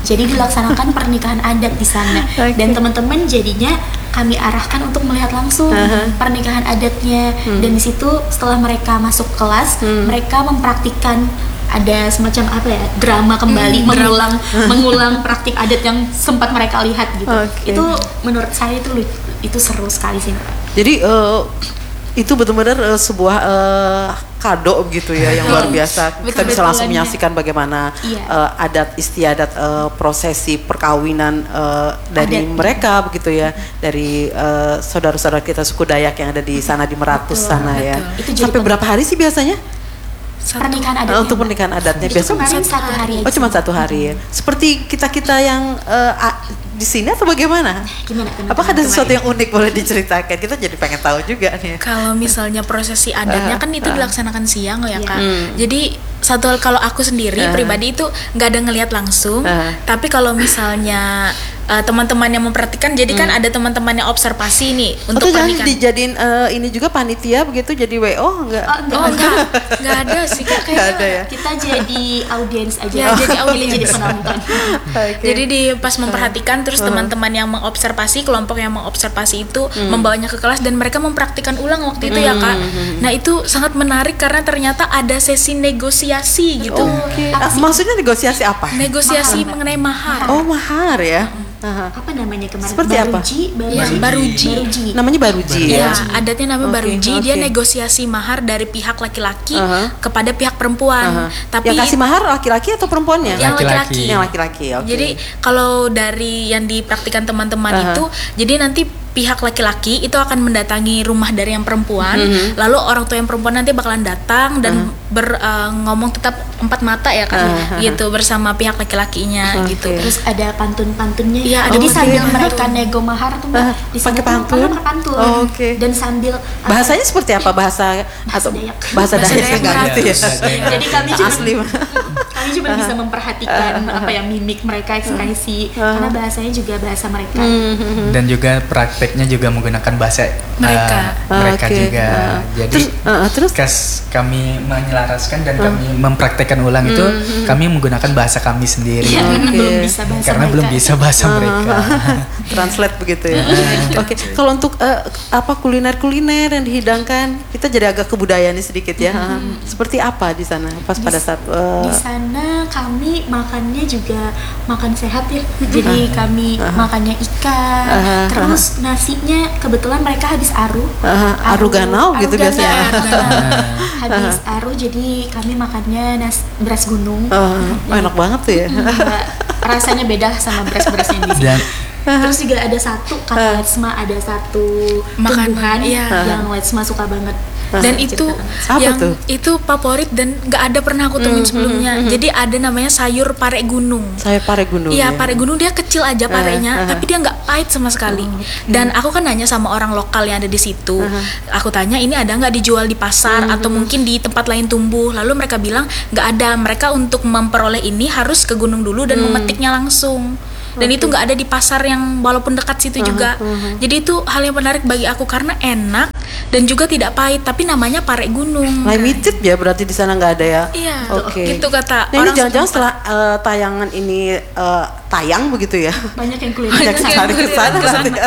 Jadi dilaksanakan pernikahan adat di sana. Okay. Dan teman-teman jadinya kami arahkan untuk melihat langsung Uh-huh. pernikahan adatnya. Hmm. Dan di situ setelah mereka masuk kelas, Hmm. mereka mempraktikkan ada semacam apa ya, drama kembali, Hmm, mengulang mengulang praktik adat yang sempat mereka lihat gitu. Okay. Itu menurut saya itu lu- itu seru sekali sih, Mbak. Jadi eh, itu benar-benar eh, sebuah eh, kado gitu ya yang luar biasa. Kita bisa langsung Betul-betulannya. menyaksikan bagaimana Iya. eh, adat istiadat eh, prosesi perkawinan eh, dari Adat. mereka begitu ya, dari eh, saudara-saudara kita suku Dayak yang ada di sana di Meratus Betul, sana ya. betul. Itu jadi Sampai berapa hari sih biasanya? Satu. Pernikahan Eh, adatnya, untuk Mbak. pernikahan adatnya Itu biasa kemarin satu hari aja. Oh cuma satu hari ya. Seperti kita kita yang eh, a- di sini atau bagaimana? Gimana teman-teman Apakah ada sesuatu kemarin? yang unik boleh diceritakan? Kita jadi pengen tahu juga nih. Kalau misalnya prosesi adatnya Ah, kan itu ah. dilaksanakan siang ya Iya. Kak. Hmm. Jadi satu hal, kalau aku sendiri Ah. pribadi itu nggak ada ngelihat langsung. Ah. Tapi kalau misalnya eh, teman-teman yang memperhatikan, jadi kan ada teman-teman yang observasi nih Untuk untuk Hmm. jangan pernikahan. dijadiin eh, ini juga panitia begitu jadi W O enggak? Oh, enggak. Oh enggak, enggak ada sih Kak. Enggak ada ya. Kita jadi audiens aja. Ya, jadi audiens. jadi penonton. Oke. Jadi di pas memperhatikan terus teman-teman yang mengobservasi, kelompok yang mengobservasi itu membawanya ke kelas dan mereka mempraktikkan ulang waktu itu ya Kak. Nah itu sangat menarik karena ternyata ada sesi negosiasi gitu. Oke. Ah, maksudnya negosiasi apa? Negosiasi Mahar. mengenai mahar. Oh, mahar ya. Aha. Apa namanya kemarin? Seperti apa? Baruji, Ya, baruji. baruji. Baruji. Namanya baruji Ya, ya. adatnya namanya Oke, baruji. oke. Dia negosiasi mahar dari pihak laki-laki Aha. kepada pihak perempuan. Aha. Tapi yang kasih mahar laki-laki atau perempuannya? yang Laki-laki. laki-laki. Yang laki-laki. Oke. Jadi kalau dari yang dipraktikkan teman-teman Aha. itu, jadi nanti pihak laki-laki itu akan mendatangi rumah dari yang perempuan, Mhm. lalu orang tua yang perempuan nanti bakalan datang dan ber, eh, ngomong tetap empat mata ya kan, Aha. gitu bersama pihak laki-lakinya Oke. gitu. Terus ada pantun-pantunnya. Iya, ada Jadi pantun. sambil mereka nego mahar tuh Mbak, Ah, di sana pakai tuh pantun? mereka pakai pantun. Oh, oke. Dan sambil uh, Bahasanya seperti apa? Bahasa atau Dayak. bahasa Bahasa Dayak Dayak enggak gitu ya. Bahasa Dayak. jadi kami cuma Asli. kami cuma bisa memperhatikan apa ya mimik mereka, ekspresi, karena bahasanya juga bahasa mereka. Hmm. Dan juga prakteknya juga menggunakan bahasa Mereka. uh, mereka Oke. juga. Ah. Jadi Terus, ah, ah, terus? kas kami menyelaraskan dan kami mempraktekkan ulang itu kami menggunakan bahasa kami sendiri. Iya, Oke. belum bisa bahasa Karena mereka. belum bisa bahasa mereka. Translate begitu ya. Oke, kalau untuk eh, apa kuliner-kuliner yang dihidangkan, kita jadi agak kebudayaan sedikit ya. Ah, Seperti apa di sana pas pada saat eh, Di sana kami makannya juga makan sehat ya. Jadi kami makannya ikan, Aha, terus nasinya kebetulan mereka habis aru. Aha, aru ganau gitu ganau, biasanya. aru ganau. Habis aru jadi kami makannya nas beras gunung. eh, oh, enak banget tuh ya. Mbak, rasanya beda sama beras-beras yang di sini. Dan Terus juga ada satu kata Letsma, ada satu Makanan, tumbuhan iya. yang Letsma suka banget. Dan itu Apa yang tuh? itu favorit dan nggak ada pernah aku temuin sebelumnya. Jadi ada namanya sayur pare gunung. Saya pare gunung. Iya, ya. pare gunung dia kecil aja ah. parenya, tapi dia nggak pahit sama sekali. Dan aku kan nanya sama orang lokal yang ada di situ. Aku tanya ini ada nggak dijual di pasar atau mungkin di tempat lain tumbuh. Lalu mereka bilang nggak ada. Mereka untuk memperoleh ini harus ke gunung dulu dan memetiknya langsung. Dan itu nggak ada di pasar yang walaupun dekat situ juga. Jadi itu hal yang menarik bagi aku karena enak dan juga tidak pahit. Tapi namanya pare gunung. Limited ya berarti di sana nggak ada ya. Iya, Oke. gitu kata Nah, ini orang jangan-jangan setempat. setelah eh, tayangan ini eh, tayang begitu ya. Banyak yang kuliner. Banyak Banyak sekali yang ke sana ke sana. nanti.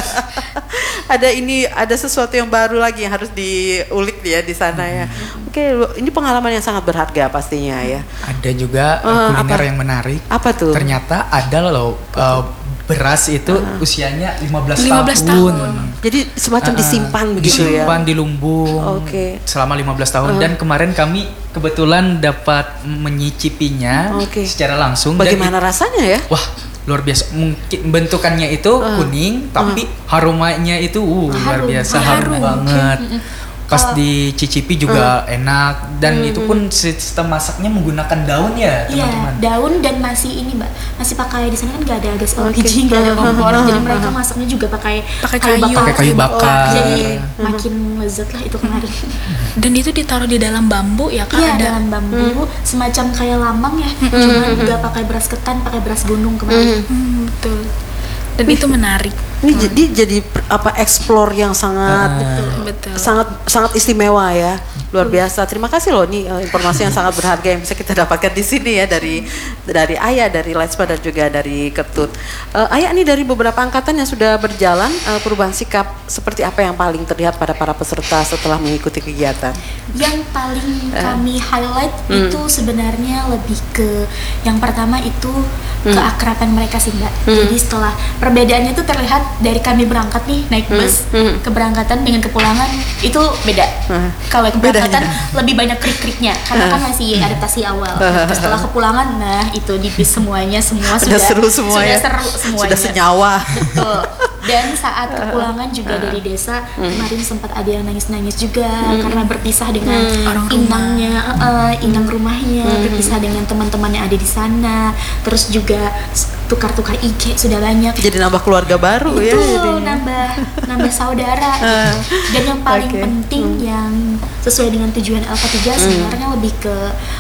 Ada ini ada sesuatu yang baru lagi yang harus diulik ya di sana ya. Oke, lu- ini pengalaman yang sangat berharga pastinya ya. ada juga uh, Eh, kuliner apa? yang menarik. Apa tuh? Ternyata ada loh uh, beras itu usianya lima belas, lima belas tahun. tahun. Jadi semacam Ah, disimpan begitu ya. disimpan di lumbung Oke. selama lima belas tahun dan kemarin kami kebetulan dapat menyicipinya Oke. secara langsung. dan Bagaimana rasanya ya? it- wah luar biasa, mungkin bentukannya itu kuning tapi harumanya itu uh, luar Harum. biasa, Harum. harum banget. Pas dicicipi juga enak dan itu pun sistem masaknya menggunakan daun ya Iya, teman-teman. daun dan masih ini Mbak, masih pakai di sana kan nggak ada gas L P Oke. G, nggak ada kompor, jadi mereka masaknya juga pakai Pakai kayu. Pakai kayu bakar. Jadi makin lezat lah itu kemarin. Dan itu ditaruh di dalam bambu ya Kak? Iya, Ada. dalam bambu, semacam kayak lambang ya, cuman nggak pakai beras ketan, pakai beras gunung kemarin. Hmm, betul. dan itu menarik. Ini hmm. jadi jadi apa explore yang sangat betul, betul. sangat sangat istimewa ya, luar biasa. Terima kasih loh, nih informasi yang sangat berharga yang bisa kita dapatkan di sini ya, dari dari Ayah, dari Letsma, dan juga dari Ketut. Uh, Ayah, ini dari beberapa angkatan yang sudah berjalan, uh, perubahan sikap seperti apa yang paling terlihat pada para peserta setelah mengikuti kegiatan? Yang paling uh. kami highlight hmm. itu sebenarnya lebih ke yang pertama itu hmm. keakraban mereka sih Mbak. Hmm. Jadi setelah perbedaannya itu terlihat dari kami berangkat nih naik bus, hmm. Hmm. keberangkatan dengan kepulangan itu beda. Hmm. Kalau keberangkatan Bedanya. lebih banyak krik-kriknya karena hmm. kan masih adaptasi awal. Hmm. Setelah kepulangan, nah itu di bis semuanya semua sudah, sudah seru semuanya. Sudah seru semuanya. Sudah senyawa. Betul. Dan saat kepulangan juga hmm. dari desa hmm. kemarin sempat ada yang nangis-nangis juga hmm. karena berpisah dengan hmm. orang inangnya, uh, inang rumahnya, hmm. berpisah dengan teman-teman yang ada di sana. Terus juga tukar-tukar I G sudah banyak. Jadi nambah keluarga baru. Betul, ya. Betul, nambah nambah saudara. Gitu. Dan yang paling okay. penting hmm. yang sesuai dengan tujuan L K tiga hmm. sebenarnya lebih ke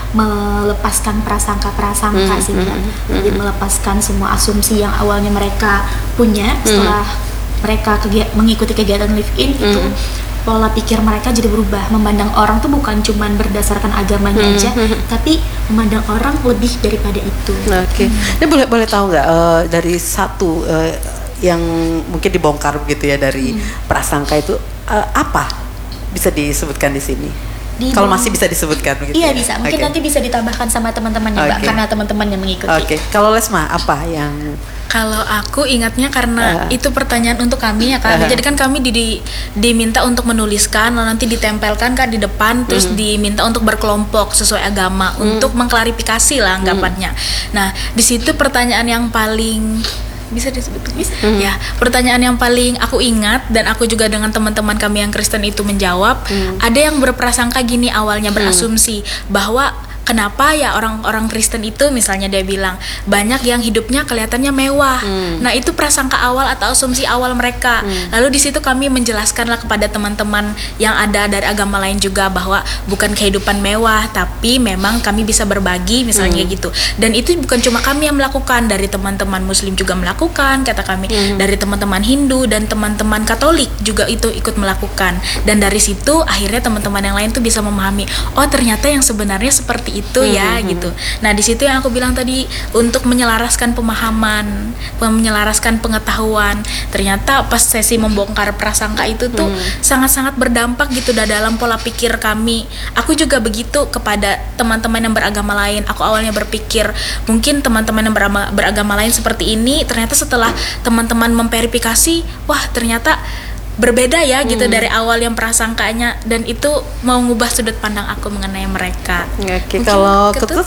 melepaskan prasangka-prasangka hmm. sih Mbak. Hmm. Jadi melepaskan semua asumsi yang awalnya mereka punya setelah hmm. mereka kegi- mengikuti kegiatan live in hmm. itu pola pikir mereka jadi berubah, memandang orang tuh bukan cuman berdasarkan agamanya hmm. aja, tapi memandang orang lebih daripada itu. Oke, okay. hmm. Ini boleh boleh tahu nggak uh, dari satu uh, yang mungkin dibongkar begitu ya dari hmm. prasangka itu uh, apa bisa disebutkan di sini? Di Kalau masih bisa disebutkan begitu. Iya ya? bisa, mungkin okay. nanti bisa ditambahkan sama teman-temannya okay. Mbak, karena teman-teman yang mengikuti. Oke, okay. Kalau Lesma apa yang? Kalau aku ingatnya karena uh. itu pertanyaan untuk kami ya kan. Uh. Jadi kan kami di, di, diminta untuk menuliskan, lalu nanti ditempelkan kan di depan, terus mm. diminta untuk berkelompok sesuai agama mm. untuk mengklarifikasi lah anggapannya. Mm. Nah di situ pertanyaan yang paling bisa disebut bisa. Mm. Ya, pertanyaan yang paling aku ingat dan aku juga dengan teman-teman kami yang Kristen itu menjawab, mm. ada yang berprasangka gini awalnya, berasumsi mm. bahwa kenapa ya orang-orang Kristen itu misalnya dia bilang banyak yang hidupnya kelihatannya mewah. Hmm. Nah, itu prasangka awal atau asumsi awal mereka. Hmm. Lalu di situ kami menjelaskanlah kepada teman-teman yang ada dari agama lain juga bahwa bukan kehidupan mewah, tapi memang kami bisa berbagi misalnya hmm. gitu. Dan itu bukan cuma kami yang melakukan, dari teman-teman Muslim juga melakukan, kata kami, hmm. dari teman-teman Hindu dan teman-teman Katolik juga itu ikut melakukan. Dan dari situ akhirnya teman-teman yang lain tuh bisa memahami, oh ternyata yang sebenarnya seperti itu ya hmm. gitu. Nah di situ yang aku bilang tadi, untuk menyelaraskan pemahaman, menyelaraskan pengetahuan. Ternyata pas sesi membongkar prasangka itu tuh hmm. sangat-sangat berdampak gitu dalam pola pikir kami. Aku juga begitu kepada teman-teman yang beragama lain. Aku awalnya berpikir mungkin teman-teman yang beragama, beragama lain seperti ini. Ternyata setelah teman-teman memverifikasi, wah ternyata berbeda ya gitu hmm. dari awal yang prasangkanya, dan itu mau ngubah sudut pandang aku mengenai mereka. Oke, kalau Ketut?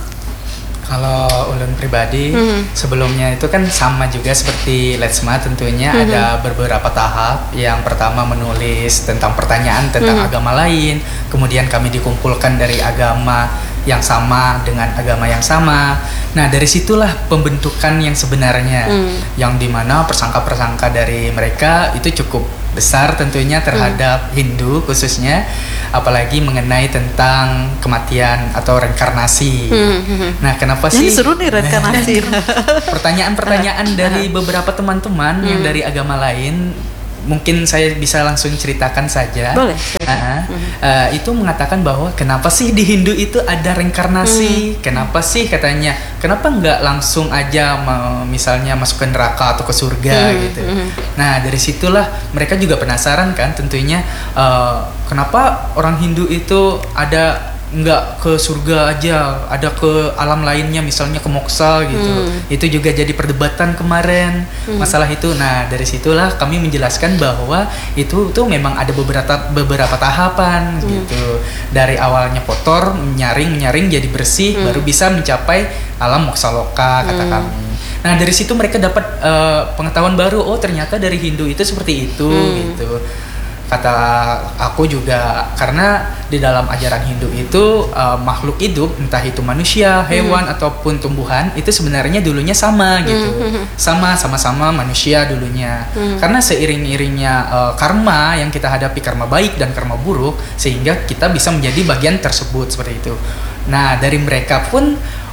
Kalau ulun pribadi hmm. sebelumnya itu kan sama juga seperti Letsma tentunya, hmm. ada beberapa tahap. Yang pertama menulis tentang pertanyaan tentang hmm. agama lain, kemudian kami dikumpulkan dari agama yang sama dengan agama yang sama. Nah dari situlah pembentukan yang sebenarnya, hmm. yang dimana persangka-persangka dari mereka itu cukup besar tentunya terhadap hmm. Hindu khususnya, apalagi mengenai tentang kematian atau reinkarnasi. Hmm. Nah kenapa sih? Ini seru nih reinkarnasi. Pertanyaan-pertanyaan dari beberapa teman-teman hmm. yang dari agama lain, mungkin saya bisa langsung ceritakan saja. Boleh. Uh, mm-hmm. uh, itu mengatakan bahwa kenapa sih di Hindu itu ada reinkarnasi? Mm. Kenapa sih katanya? Kenapa nggak langsung aja ma- misalnya masuk ke neraka atau ke surga mm. gitu? Mm. Nah dari situlah mereka juga penasaran kan tentunya, uh, kenapa orang Hindu itu ada nggak ke surga aja, ada ke alam lainnya misalnya ke moksa gitu. Hmm. Itu juga jadi perdebatan kemarin hmm. masalah itu. Nah dari situlah kami menjelaskan bahwa itu tuh memang ada beberapa beberapa tahapan hmm. gitu. Dari awalnya kotor, menyaring menyaring jadi bersih, hmm. baru bisa mencapai alam moksa loka kata hmm. kami. Nah dari situ mereka dapat uh, pengetahuan baru, oh ternyata dari Hindu itu seperti itu hmm. gitu. Kata aku juga, karena di dalam ajaran Hindu itu uh, makhluk hidup, entah itu manusia, hewan mm. ataupun tumbuhan, itu sebenarnya dulunya sama gitu, mm. sama sama-sama manusia dulunya. Mm. Karena seiring-iringnya uh, karma yang kita hadapi, karma baik dan karma buruk, sehingga kita bisa menjadi bagian tersebut seperti itu. Nah dari mereka pun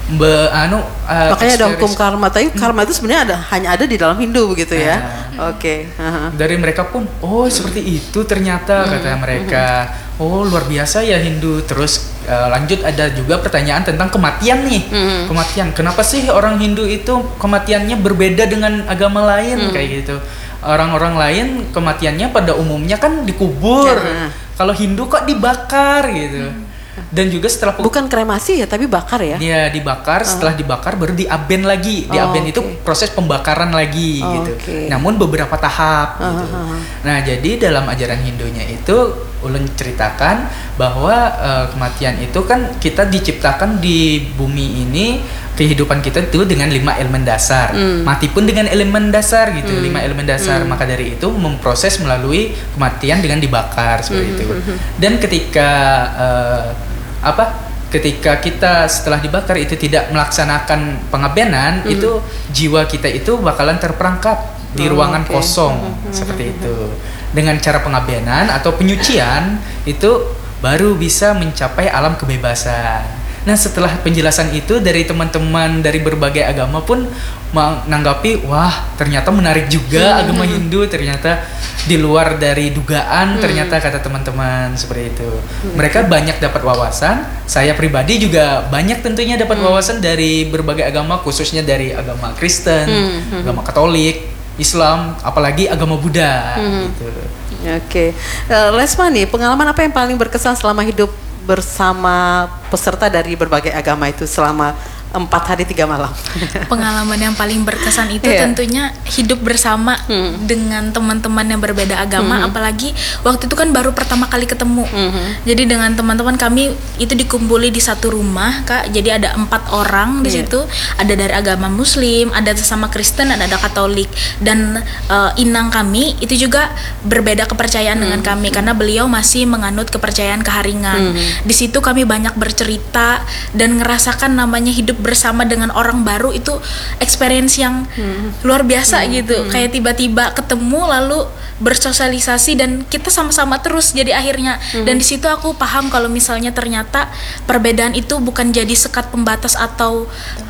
Be, anu uh, Makanya ada ekspres- hukum karma, tapi karma itu sebenarnya ada hanya ada di dalam Hindu begitu ya. Nah. Oke. Aha. Dari mereka pun, oh seperti itu ternyata kata mereka. Oh luar biasa ya Hindu. Terus uh, lanjut ada juga pertanyaan tentang kematian nih. Kematian. Kenapa sih orang Hindu itu kematiannya berbeda dengan agama lain kayak gitu? Orang-orang lain kematiannya pada umumnya kan dikubur. Ya. Kalau Hindu kok dibakar gitu. Dan juga setelah pe- Bukan kremasi ya, tapi bakar ya. dia dibakar, setelah dibakar baru diaben lagi. Oh, Diaben oke. itu proses pembakaran lagi Oh, gitu. oke. Namun beberapa tahap Ah, gitu. ah, ah. Nah, jadi dalam ajaran Hindunya itu ulun ceritakan bahwa eh, kematian itu kan kita diciptakan di bumi ini, kehidupan kita itu dengan lima elemen dasar. Hmm. Mati pun dengan elemen dasar gitu, lima elemen dasar. Maka dari itu memproses melalui kematian dengan dibakar seperti Hmm, itu. Dan ketika eh, apa ketika kita setelah dibakar itu tidak melaksanakan pengabenan, itu jiwa kita itu bakalan terperangkap di Oh, ruangan oke. kosong seperti itu. Dengan cara pengabenan atau penyucian itu baru bisa mencapai alam kebebasan. Nah, setelah penjelasan itu dari teman-teman dari berbagai agama pun menanggapi, wah ternyata menarik juga agama Hindu, ternyata di luar dari dugaan, ternyata kata teman-teman seperti itu. Mereka banyak dapat wawasan, saya pribadi juga banyak tentunya dapat wawasan dari berbagai agama, khususnya dari agama Kristen, agama Katolik, Islam, apalagi agama Buddha gitu. Oke. Eh, Lesma nih, pengalaman apa yang paling berkesan selama hidup bersama peserta dari berbagai agama itu selama empat hari tiga malam? Pengalaman yang paling berkesan itu Iya. tentunya hidup bersama dengan teman-teman yang berbeda agama, apalagi waktu itu kan baru pertama kali ketemu. Jadi dengan teman-teman kami itu dikumpuli di satu rumah, Kak. Jadi ada empat orang di Iya. situ, ada dari agama Muslim, ada sesama Kristen, ada ada Katolik, dan eh, inang kami itu juga berbeda kepercayaan dengan kami karena beliau masih menganut kepercayaan keharingan. Di situ kami banyak bercerita dan ngerasakan namanya hidup bersama dengan orang baru itu experience yang luar biasa gitu. Kayak tiba-tiba ketemu lalu bersosialisasi dan kita sama-sama terus jadi akhirnya. Dan di situ aku paham kalau misalnya ternyata perbedaan itu bukan jadi sekat pembatas atau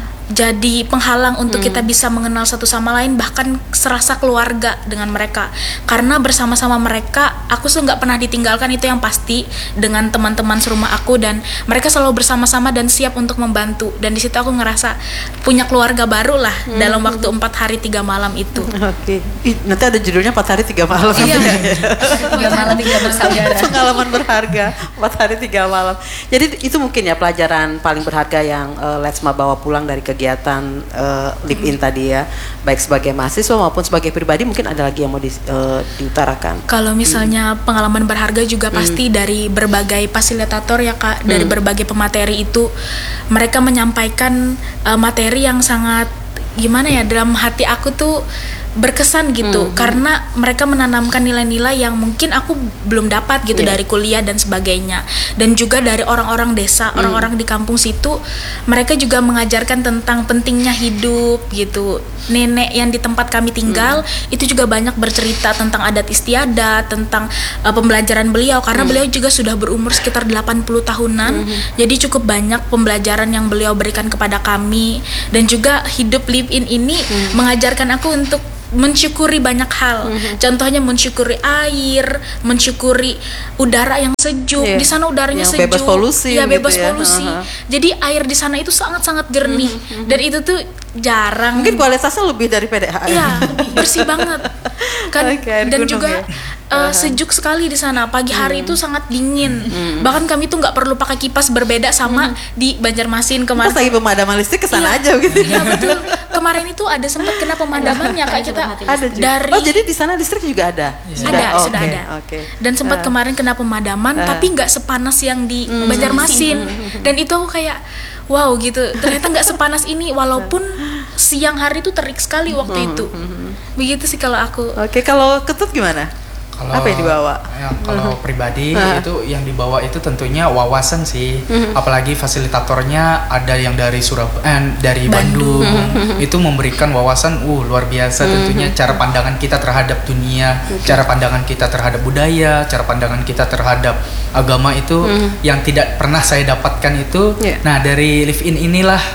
jadi penghalang untuk kita bisa mengenal satu sama lain, bahkan serasa keluarga dengan mereka. Karena bersama-sama mereka aku tuh nggak pernah ditinggalkan, itu yang pasti, dengan teman-teman serumah aku, dan mereka selalu bersama-sama dan siap untuk membantu. Dan di situ aku ngerasa punya keluarga baru lah dalam waktu empat hari tiga malam itu. Oke. Ih, nanti ada judulnya empat hari tiga malam. Iya. Tiga malam tiga bersaudara. Pengalaman berharga empat hari tiga malam. Jadi itu mungkin ya pelajaran paling berharga yang uh, Lesma bawa pulang dari kegiatan uh, Live In tadi ya, baik sebagai mahasiswa maupun sebagai pribadi. Mungkin ada lagi yang mau di, uh, diutarakan. Kalau misalnya pengalaman berharga juga pasti dari berbagai fasilitator ya Kak, dari berbagai pemateri itu mereka menyampaikan uh, materi yang sangat gimana ya, dalam hati aku tuh berkesan gitu, karena mereka menanamkan nilai-nilai yang mungkin aku belum dapat gitu Yeah. dari kuliah dan sebagainya. Dan juga dari orang-orang desa, orang-orang di kampung situ, mereka juga mengajarkan tentang pentingnya hidup gitu. Nenek yang di tempat kami tinggal itu juga banyak bercerita tentang adat istiadat, tentang uh, pembelajaran beliau, karena beliau juga sudah berumur sekitar delapan puluh tahunan. Jadi cukup banyak pembelajaran yang beliau berikan kepada kami. Dan juga hidup live in ini mengajarkan aku untuk mensyukuri banyak hal. Contohnya mensyukuri air, mensyukuri udara yang sejuk. Iya. Di sana udaranya Yang sejuk. bebas polusi Ya, gitu bebas ya. polusi. Aha. Jadi air di sana itu sangat-sangat jernih. Dan itu tuh jarang. Mungkin kualitasnya lebih dari P D H. Iya, bersih banget. Kan Oke, air dan gunung juga ya. uh, sejuk sekali di sana. Pagi hari itu sangat dingin. Bahkan kami tuh nggak perlu pakai kipas, berbeda sama di Banjarmasin Pas kemarin. lagi pemadaman listrik kesana aja gitu. Iya betul. Kemarin itu ada sempat kena pemadamannya Kak, kita Ada juga. dari Oh, jadi di sana listrik juga ada. ada, Oh, sudah oke, ada. Oke. Dan sempat kemarin kena pemadaman, Ah. tapi nggak sepanas yang di Banjarmasin. Dan itu aku kayak wow gitu. Ternyata nggak sepanas ini, walaupun siang hari itu terik sekali waktu itu. Begitu sih kalau aku. Oke, kalau Ketut gimana? Kalau Apa yang dibawa? ya, kalau pribadi Uh-huh. itu yang dibawa itu tentunya wawasan sih. Apalagi fasilitatornya ada yang dari Surabaya, eh, dari Bandung. Itu memberikan wawasan uh luar biasa tentunya, cara pandangan kita terhadap dunia, cara pandangan kita terhadap budaya, cara pandangan kita terhadap agama itu yang tidak pernah saya dapatkan itu. Yeah. Nah, dari Live In inilah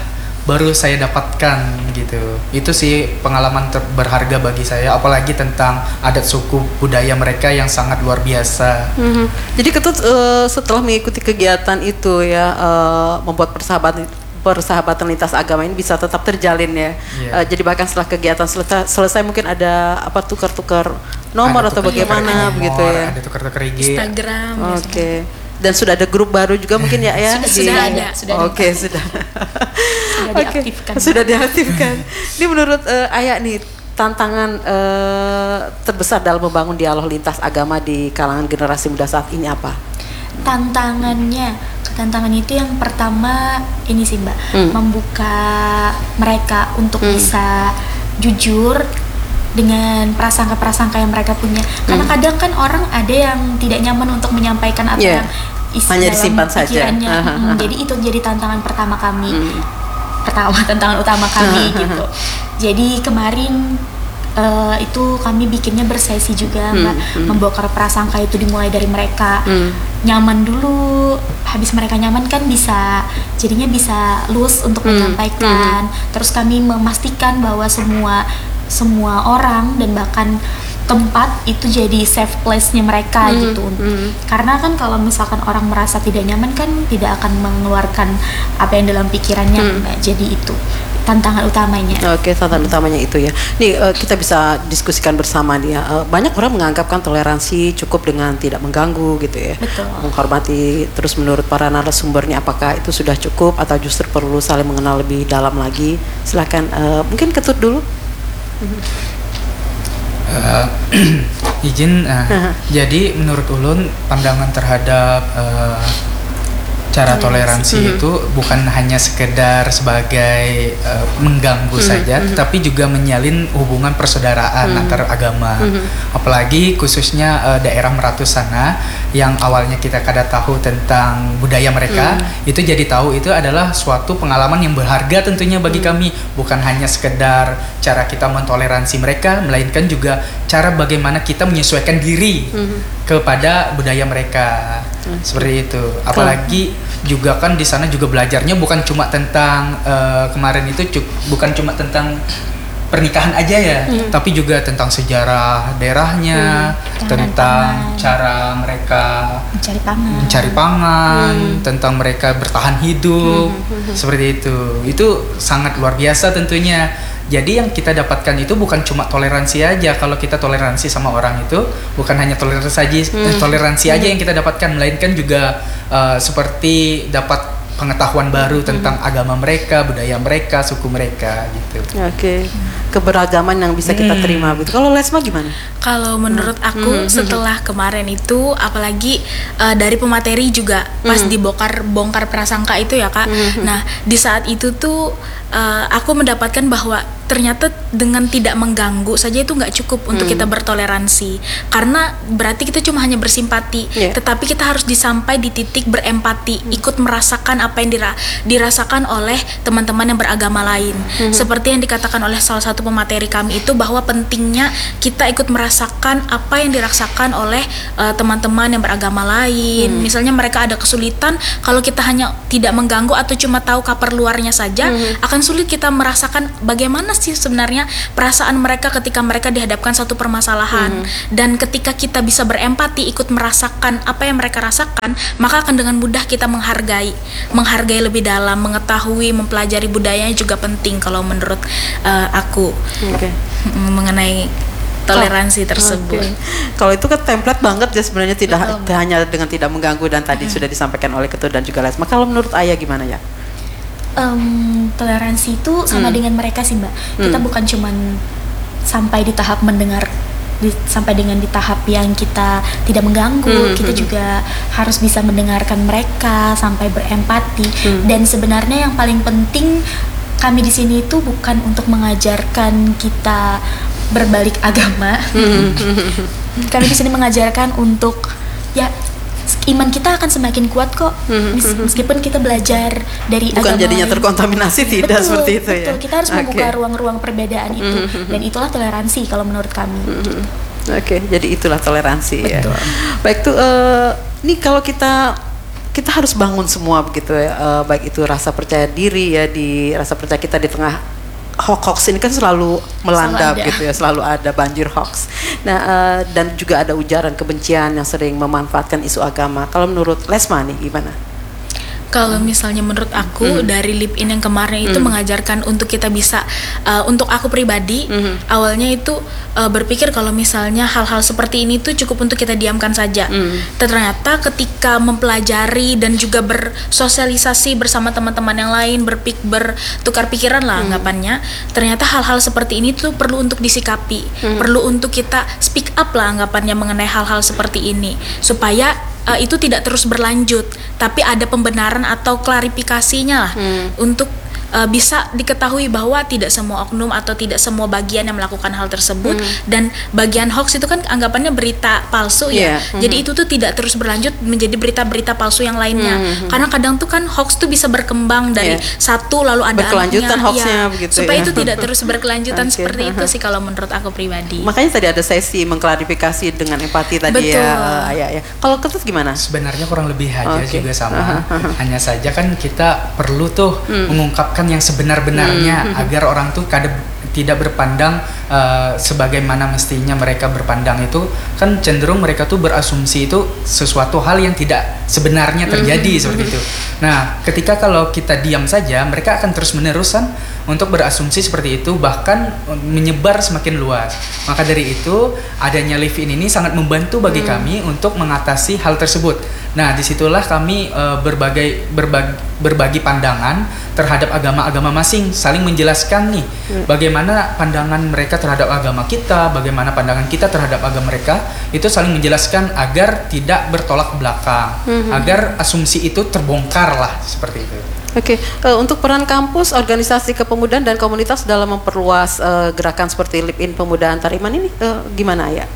baru saya dapatkan gitu. Itu sih pengalaman ter- berharga bagi saya, apalagi tentang adat suku budaya mereka yang sangat luar biasa. Mm-hmm. Jadi Ketut uh, setelah mengikuti kegiatan itu ya, uh, membuat persahabatan persahabatan lintas agama ini bisa tetap terjalin ya. Yeah. Uh, jadi bahkan setelah kegiatan selesai, selesai mungkin ada apa tukar-tukar nomor ada atau bagaimana nomor, begitu ya. Ada tukar-tukar I G. Instagram. Oke. Okay. Dan sudah ada grup baru juga mungkin ya ya. Sudah, di, sudah ada, sudah Oke, okay, sudah. Sudah Okay. diaktifkan. Sudah diaktifkan. Ini menurut uh, Ayah nih tantangan uh, terbesar dalam membangun dialog lintas agama di kalangan generasi muda saat ini apa? Tantangannya, tantangan itu yang pertama ini sih Mbak, Hmm. membuka mereka untuk Hmm. bisa jujur dengan prasangka-prasangka yang mereka punya. Karena Hmm. kadang kan orang ada yang tidak nyaman untuk menyampaikan apa Yeah. yang isi Hanya dalam disimpan saja. pikirannya. Aha, Hmm, aha. Jadi itu jadi tantangan pertama kami. Hmm. Pertama tantangan utama kami gitu. Jadi kemarin eh, itu kami bikinnya bersesi juga Hmm, Mbak, hmm. membongkar prasangka itu dimulai dari mereka. Hmm. Nyaman dulu, habis mereka nyaman kan bisa jadinya bisa luas untuk Hmm, menyampaikan. Terus kami memastikan bahwa semua semua orang dan bahkan tempat itu jadi safe place-nya mereka Hmm, gitu. hmm. Karena kan kalau misalkan orang merasa tidak nyaman kan tidak akan mengeluarkan apa yang dalam pikirannya. Hmm. Mbak. Jadi itu tantangan utamanya. Oke, tantangan utamanya itu ya. Nih uh, kita bisa diskusikan bersama nih ya. Uh, banyak orang menganggapkan toleransi cukup dengan tidak mengganggu gitu ya. Betul. Menghormati. Terus menurut para narasumbernya apakah itu sudah cukup atau justru perlu saling mengenal lebih dalam lagi? Silakan. Uh, mungkin Ketut dulu. Uh, izin. Uh, Aha. jadi menurut Ulun pandangan terhadap uh, cara toleransi Mhm. itu bukan hanya sekedar sebagai uh, mengganggu Mhm, saja, mhm. tapi juga menyalin hubungan persaudaraan Mhm. antar agama. Mhm. Apalagi khususnya uh, daerah Meranti sana yang awalnya kita kada tahu tentang budaya mereka, Mhm. itu jadi tahu itu adalah suatu pengalaman yang berharga tentunya bagi Mhm. kami. Bukan hanya sekedar cara kita mentoleransi mereka, melainkan juga cara bagaimana kita menyesuaikan diri Mhm. kepada budaya mereka. Hmm. Seperti itu. Apalagi juga kan di sana juga belajarnya bukan cuma tentang uh, kemarin itu cu- bukan cuma tentang pernikahan aja ya, Hmm. tapi juga tentang sejarah daerahnya, Hmm. tentang Pangan. cara mereka Mencari pangan. mencari pangan, Hmm. tentang mereka bertahan hidup, Hmm. seperti itu. Itu sangat luar biasa tentunya. Jadi yang kita dapatkan itu bukan cuma toleransi aja. Kalau kita toleransi sama orang itu bukan hanya toleransi aja, Hmm. eh, toleransi aja yang kita dapatkan, melainkan juga uh, seperti dapat pengetahuan baru tentang agama mereka, budaya mereka, suku mereka gitu. Oke. Keberagaman yang bisa kita Hmm. terima gitu. Kalau Lesma gimana? Kalau menurut aku Hmm. setelah kemarin itu, apalagi uh, dari pemateri juga pas Hmm. dibongkar bongkar prasangka itu ya Kak. Hmm. Nah di saat itu tuh uh, aku mendapatkan bahwa ternyata dengan tidak mengganggu saja itu nggak cukup untuk Hmm. kita bertoleransi, karena berarti kita cuma hanya bersimpati, Yeah. tetapi kita harus disampai di titik berempati, ikut merasakan apa yang dira- dirasakan oleh teman-teman yang beragama lain. Seperti yang dikatakan oleh salah satu pemateri kami itu, bahwa pentingnya kita ikut merasakan apa yang dirasakan oleh uh, teman-teman yang beragama lain. Misalnya mereka ada kesulitan, kalau kita hanya tidak mengganggu atau cuma tahu kabar luarnya saja, akan sulit kita merasakan bagaimana sih sebenarnya perasaan mereka ketika mereka dihadapkan satu permasalahan. Dan ketika kita bisa berempati, ikut merasakan apa yang mereka rasakan, maka akan dengan mudah kita menghargai menghargai lebih dalam, mengetahui, mempelajari budayanya juga penting kalau menurut uh, aku. Oke. Mm, mengenai toleransi tersebut. Oke. Kalau itu kan template banget ya sebenarnya, tidak Betul. tidak hanya dengan tidak mengganggu dan tadi sudah disampaikan oleh Ketut dan juga Lesma. Kalau menurut Ayah gimana ya? Em, toleransi itu sama Hmm. dengan mereka sih Mbak. Kita Hmm. bukan cuman sampai di tahap mendengar di, sampai dengan di tahap yang kita tidak mengganggu, Hmm, kita hmm. juga harus bisa mendengarkan mereka sampai berempati. Hmm. Dan sebenarnya yang paling penting kami di sini itu bukan untuk mengajarkan kita berbalik agama. Hmm. Kami di sini mengajarkan untuk ya iman kita akan semakin kuat kok, Hmm. mes- meskipun kita belajar dari Bukan agama jadinya lain. terkontaminasi, tidak Betul, seperti itu ya. betul. Kita harus Oke. membuka ruang-ruang perbedaan itu, Mhm. dan itulah toleransi kalau menurut kami. Mhm. Oke, jadi itulah toleransi ya. Betul. Baik tuh, eh, nih kalau kita kita harus bangun semua begitu ya, uh, baik itu rasa percaya diri ya, di rasa percaya kita di tengah hoax ini kan selalu melanda Selalu gitu ya, selalu ada banjir hoax. Nah, uh, dan juga ada ujaran kebencian yang sering memanfaatkan isu agama. Kalau menurut Lesma nih gimana? Kalau misalnya menurut aku Hmm. dari Live In yang kemarin itu Hmm. mengajarkan untuk kita bisa uh, untuk aku pribadi Hmm. awalnya itu uh, berpikir kalau misalnya hal-hal seperti ini tuh cukup untuk kita diamkan saja. Hmm. Ternyata ketika mempelajari dan juga bersosialisasi bersama teman-teman yang lain, berpik bertukar pikiran lah anggapannya, ternyata hal-hal seperti ini tuh perlu untuk disikapi, perlu untuk kita speak up lah anggapannya mengenai hal-hal seperti ini supaya uh, itu tidak terus berlanjut, tapi ada pembenaran atau klarifikasinya lah Hmm. untuk uh, bisa diketahui bahwa tidak semua oknum atau tidak semua bagian yang melakukan hal tersebut, dan bagian hoax itu kan anggapannya berita palsu ya. Yeah. Jadi itu tuh tidak terus berlanjut menjadi berita-berita palsu yang lainnya. Karena kadang tuh kan hoax tuh bisa berkembang dari Yeah. satu lalu ada Berkelanjutan anaknya, hoaxnya ya, begitu supaya ya. itu tidak terus berkelanjutan Oke. seperti itu sih kalau menurut aku pribadi. Makanya tadi ada sesi mengklarifikasi dengan empati tadi Betul. ya, uh, Ayah ya. Kalau Ketut gimana? Sebenarnya kurang lebih aja Oke. juga sama. Hanya saja kan kita perlu tuh mengungkapkan yang sebenar-benarnya agar orang tuh kada tidak berpandang uh, sebagaimana mestinya mereka berpandang. Itu kan cenderung mereka tuh berasumsi itu sesuatu hal yang tidak sebenarnya terjadi seperti itu. Nah, ketika kalau kita diam saja, mereka akan terus-menerusan untuk berasumsi seperti itu, bahkan menyebar semakin luas. Maka dari itu adanya Live In ini sangat membantu bagi kami untuk mengatasi hal tersebut. Nah, disitulah kami uh, berbagai berbagi, berbagi pandangan terhadap agama-agama masing, saling menjelaskan nih bagaimana pandangan mereka terhadap agama kita, bagaimana pandangan kita terhadap agama mereka, itu saling menjelaskan agar tidak bertolak belakang, agar asumsi itu terbongkar lah seperti itu. Oke, eh, untuk peran kampus, organisasi kepemudaan dan komunitas dalam memperluas eh, gerakan seperti Live In Pemuda Antar Iman ini eh, gimana ya?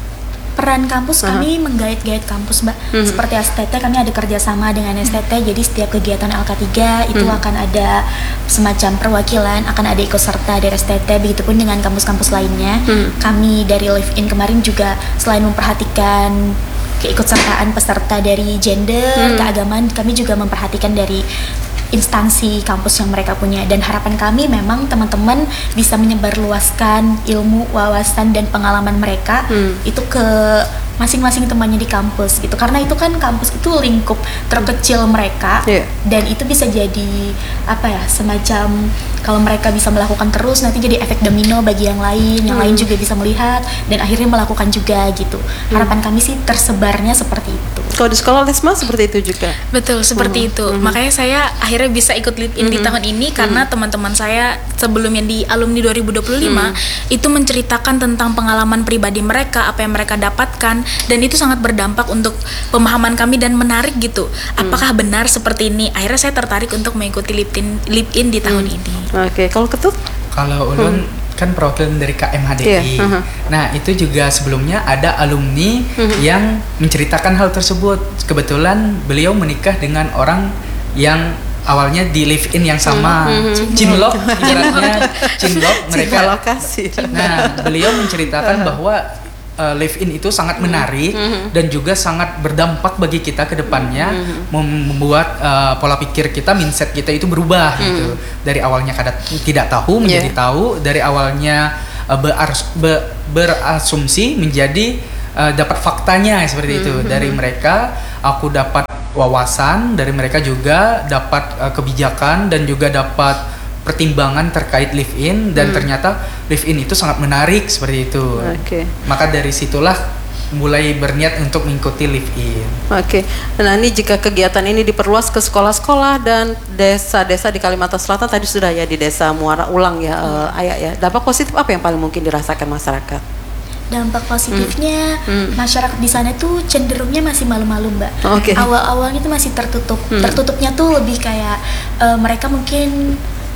Peran kampus, Aha. kami menggait-gait kampus, Mbak. Mhm. Seperti S T T, kami ada kerjasama dengan S T T. Jadi setiap kegiatan L K tiga itu Mhm. akan ada semacam perwakilan, akan ada ikut serta dari S T T. Begitupun dengan kampus-kampus lainnya. Mhm. Kami dari Live In kemarin juga selain memperhatikan keikutsertaan peserta dari gender, Mhm. keagamaan, kami juga memperhatikan dari instansi kampus yang mereka punya, dan harapan kami memang teman-teman bisa menyebarluaskan ilmu, wawasan dan pengalaman mereka Hmm. itu ke masing-masing temannya di kampus gitu, karena itu kan kampus itu lingkup terkecil mereka. Iya. Dan itu bisa jadi apa ya, semacam kalau mereka bisa melakukan terus nanti jadi efek domino bagi yang lain, yang Hmm. lain juga bisa melihat dan akhirnya melakukan juga gitu. Harapan kami sih tersebarnya seperti itu. Kalau di sekolah Lesma seperti itu juga. Betul, seperti itu. Makanya saya akhirnya bisa ikut Live In di tahun ini karena teman-teman saya sebelumnya di alumni dua ribu dua puluh lima itu menceritakan tentang pengalaman pribadi mereka, apa yang mereka dapatkan, dan itu sangat berdampak untuk pemahaman kami dan menarik gitu. Apakah benar seperti ini? Akhirnya saya tertarik untuk mengikuti Live In, Live In di tahun ini. Oke, kalau Ketut? Kalau Ulun kan perwakilan dari K M H D I. Iya, uh-huh. Nah, itu juga sebelumnya ada alumni yang menceritakan hal tersebut. Kebetulan beliau menikah dengan orang yang awalnya di Live In yang sama. Cinlok, ibaratnya cinlok mereka. Cinta lokasi. Nah, beliau menceritakan bahwa uh, Live In itu sangat menarik dan juga sangat berdampak bagi kita ke depannya, mem- membuat uh, pola pikir kita, mindset kita itu berubah gitu. Dari awalnya kada tidak tahu menjadi Yeah. tahu, dari awalnya uh, beras- be- berasumsi menjadi uh, dapat faktanya seperti itu. Dari mereka aku dapat wawasan, dari mereka juga dapat uh, kebijakan dan juga dapat pertimbangan terkait Live In, dan ternyata Live In itu sangat menarik seperti itu. Oke. Maka dari situlah mulai berniat untuk mengikuti Live In. Oke, nah ini jika kegiatan ini diperluas ke sekolah-sekolah dan desa-desa di Kalimantan Selatan, tadi sudah ya di desa Muara Ulang ya, eh, Ayah ya. Dampak positif apa yang paling mungkin dirasakan masyarakat? Dampak positifnya, Hmm. masyarakat di sana tuh cenderungnya masih malu-malu, Mbak. Oke. Awal-awalnya tuh masih tertutup. Hmm. Tertutupnya tuh lebih kayak eh, mereka mungkin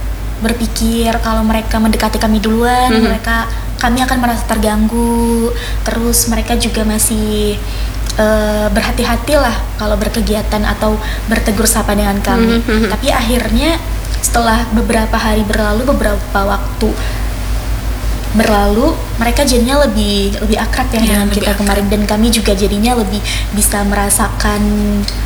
berpikir kalau mereka mendekati kami duluan, Hmm. mereka kami akan merasa terganggu. Terus mereka juga masih eh, berhati-hati lah kalau berkegiatan atau bertegur sapa dengan kami. Hmm. Tapi akhirnya setelah beberapa hari berlalu, beberapa waktu berlalu, mereka jadinya lebih lebih akrab ya Iya, dengan lebih kita akrab. kemarin, dan kami juga jadinya lebih bisa merasakan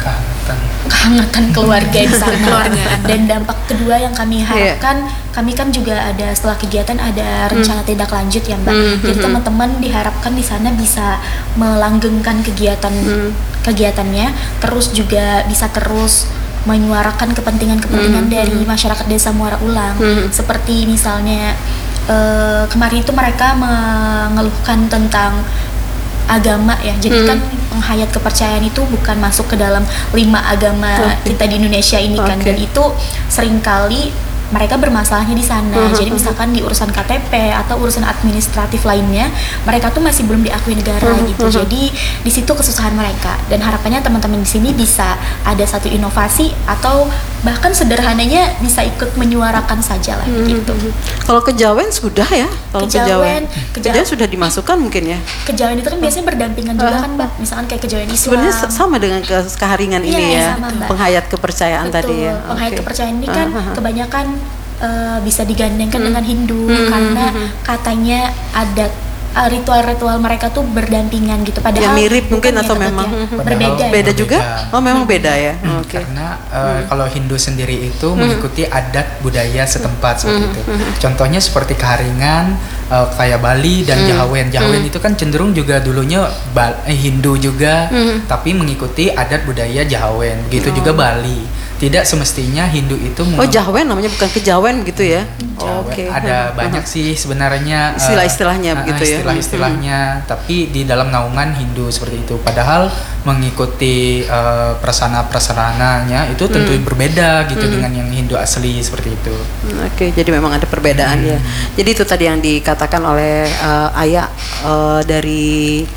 kehangatan kehangatan keluarga di sana. Keluarga. Dan dampak kedua yang kami harapkan, kami kan juga ada setelah kegiatan ada rencana Hmm. tindak lanjut ya Mbak. Hmm, Jadi hmm, teman-teman diharapkan di sana bisa melanggengkan kegiatan Hmm. kegiatannya, terus juga bisa terus menyuarakan kepentingan-kepentingan Hmm, dari masyarakat Desa Muara Ulang. Hmm. Seperti misalnya eh, kemarin itu mereka mengeluhkan tentang agama ya. Jadi Hmm. kan penghayat kepercayaan itu bukan masuk ke dalam lima agama Oke. kita di Indonesia ini kan. Oke. Dan itu seringkali mereka bermasalahnya di sana. Hmm. Jadi misalkan di urusan K T P atau urusan administratif lainnya, mereka tuh masih belum diakui negara Hmm. gitu. Jadi di situ kesusahan mereka. Dan harapannya teman-teman di sini bisa ada satu inovasi atau bahkan sederhananya bisa ikut menyuarakan saja lah gitu. Kalau kejawen sudah ya? Kalau Kejawen, keja- kejawen sudah dimasukkan mungkin ya? Kejawen itu kan biasanya berdampingan juga Ah. kan Mbak. Misalkan kayak kejawen Islam. Sebenarnya s- sama dengan ke keharingan Iya, ini ya, sama, Mbak. penghayat kepercayaan Betul. tadi ya. Penghayat Oke. kepercayaan ini kan Ah, ah, ah. kebanyakan eh, bisa digandengkan Hmm. dengan Hindu Hmm, karena hmm, hmm. katanya adat eh, ritual-ritual mereka tuh berdampingan gitu. Padahal Ya, mirip mungkin bukan ya, atau Mbak, memang- ya. Hmm. berbeda. Padahal ya. Beda juga? Berbeda. Oh memang beda ya. Hmm, Oke. Karena uh, kalau Hindu sendiri itu mengikuti adat budaya setempat seperti itu. Contohnya seperti keharingan, uh, kayak Bali dan Jawen. Jawen itu kan cenderung juga dulunya Ba- eh, Hindu juga, tapi mengikuti adat budaya Jawen. Begitu juga Bali. Tidak semestinya Hindu itu Oh meng- Jawen namanya bukan kejawen gitu ya? Jawa. Oke. Ada Hmm. banyak sih sebenarnya uh, Istilah-istilahnya uh, begitu ya. Istilah-istilahnya, tapi di dalam naungan Hindu seperti itu. Padahal mengikuti uh, prasana-prasananya itu tentu berbeda gitu dengan yang Hindu asli seperti itu. Hmm, Oke, jadi memang ada perbedaan ya. Jadi itu tadi yang dikatakan oleh eh, Ayah eh, dari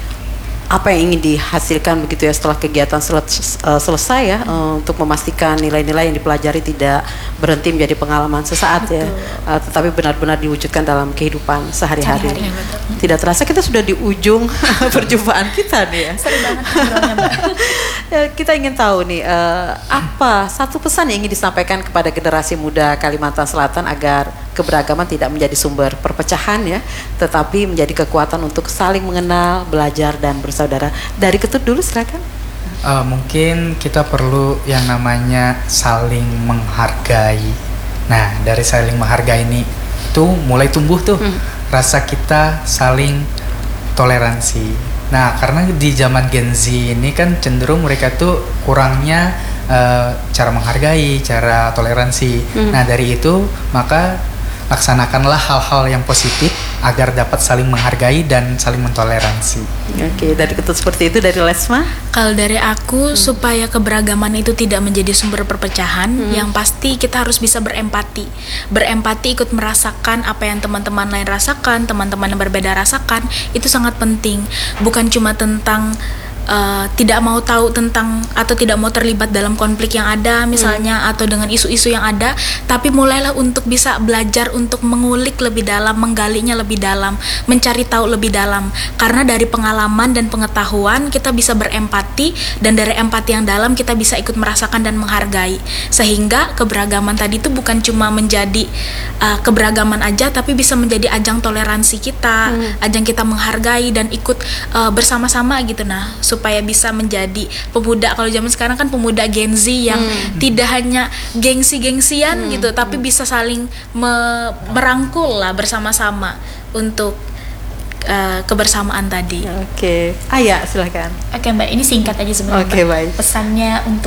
apa yang ingin dihasilkan begitu ya setelah kegiatan sel- eh, selesai ya, eh, untuk memastikan nilai-nilai yang dipelajari tidak berhenti menjadi pengalaman sesaat ya, eh, tetapi benar-benar diwujudkan dalam kehidupan sehari-hari. Sehari-hari, betul. Tidak terasa kita sudah di ujung perjumpaan kita nih ya. Seru banget ngobrolnya Mbak. Ya, kita ingin tahu nih eh, apa satu pesan yang ingin disampaikan kepada generasi muda Kalimantan Selatan agar keberagaman tidak menjadi sumber perpecahan ya, tetapi menjadi kekuatan untuk saling mengenal, belajar dan bersaudara. Dari Ketut dulu silakan. Uh, mungkin kita perlu yang namanya saling menghargai. Nah, dari saling menghargai ini tuh mulai tumbuh tuh rasa kita saling toleransi. Nah, karena di zaman Gen Z ini kan cenderung mereka tuh kurangnya uh, cara menghargai, cara toleransi. Nah, dari itu maka laksanakanlah hal-hal yang positif agar dapat saling menghargai dan saling mentoleransi. Oke, dari Ketut seperti itu. Dari Lesma. Kalau dari aku, supaya keberagaman itu tidak menjadi sumber perpecahan, yang pasti kita harus bisa berempati. Berempati, ikut merasakan apa yang teman-teman lain rasakan, teman-teman yang berbeda rasakan, itu sangat penting. Bukan cuma tentang uh, tidak mau tahu tentang atau tidak mau terlibat dalam konflik yang ada misalnya, atau dengan isu-isu yang ada, tapi mulailah untuk bisa belajar untuk mengulik lebih dalam, menggalinya lebih dalam, mencari tahu lebih dalam. Karena dari pengalaman dan pengetahuan kita bisa berempati, dan dari empati yang dalam kita bisa ikut merasakan dan menghargai, sehingga keberagaman tadi itu bukan cuma menjadi uh, keberagaman aja, tapi bisa menjadi ajang toleransi kita, ajang kita menghargai dan ikut uh, bersama-sama gitu. Nah, supaya bisa menjadi pemuda, kalau zaman sekarang kan pemuda Gen Z yang tidak hanya gengsi-gengsian gitu, tapi bisa saling me- merangkul lah bersama-sama untuk uh, kebersamaan tadi. Oke, Ayah silakan. Oke Mbak, ini singkat aja sebenarnya. Oke, Mbak. baik. Pesannya untuk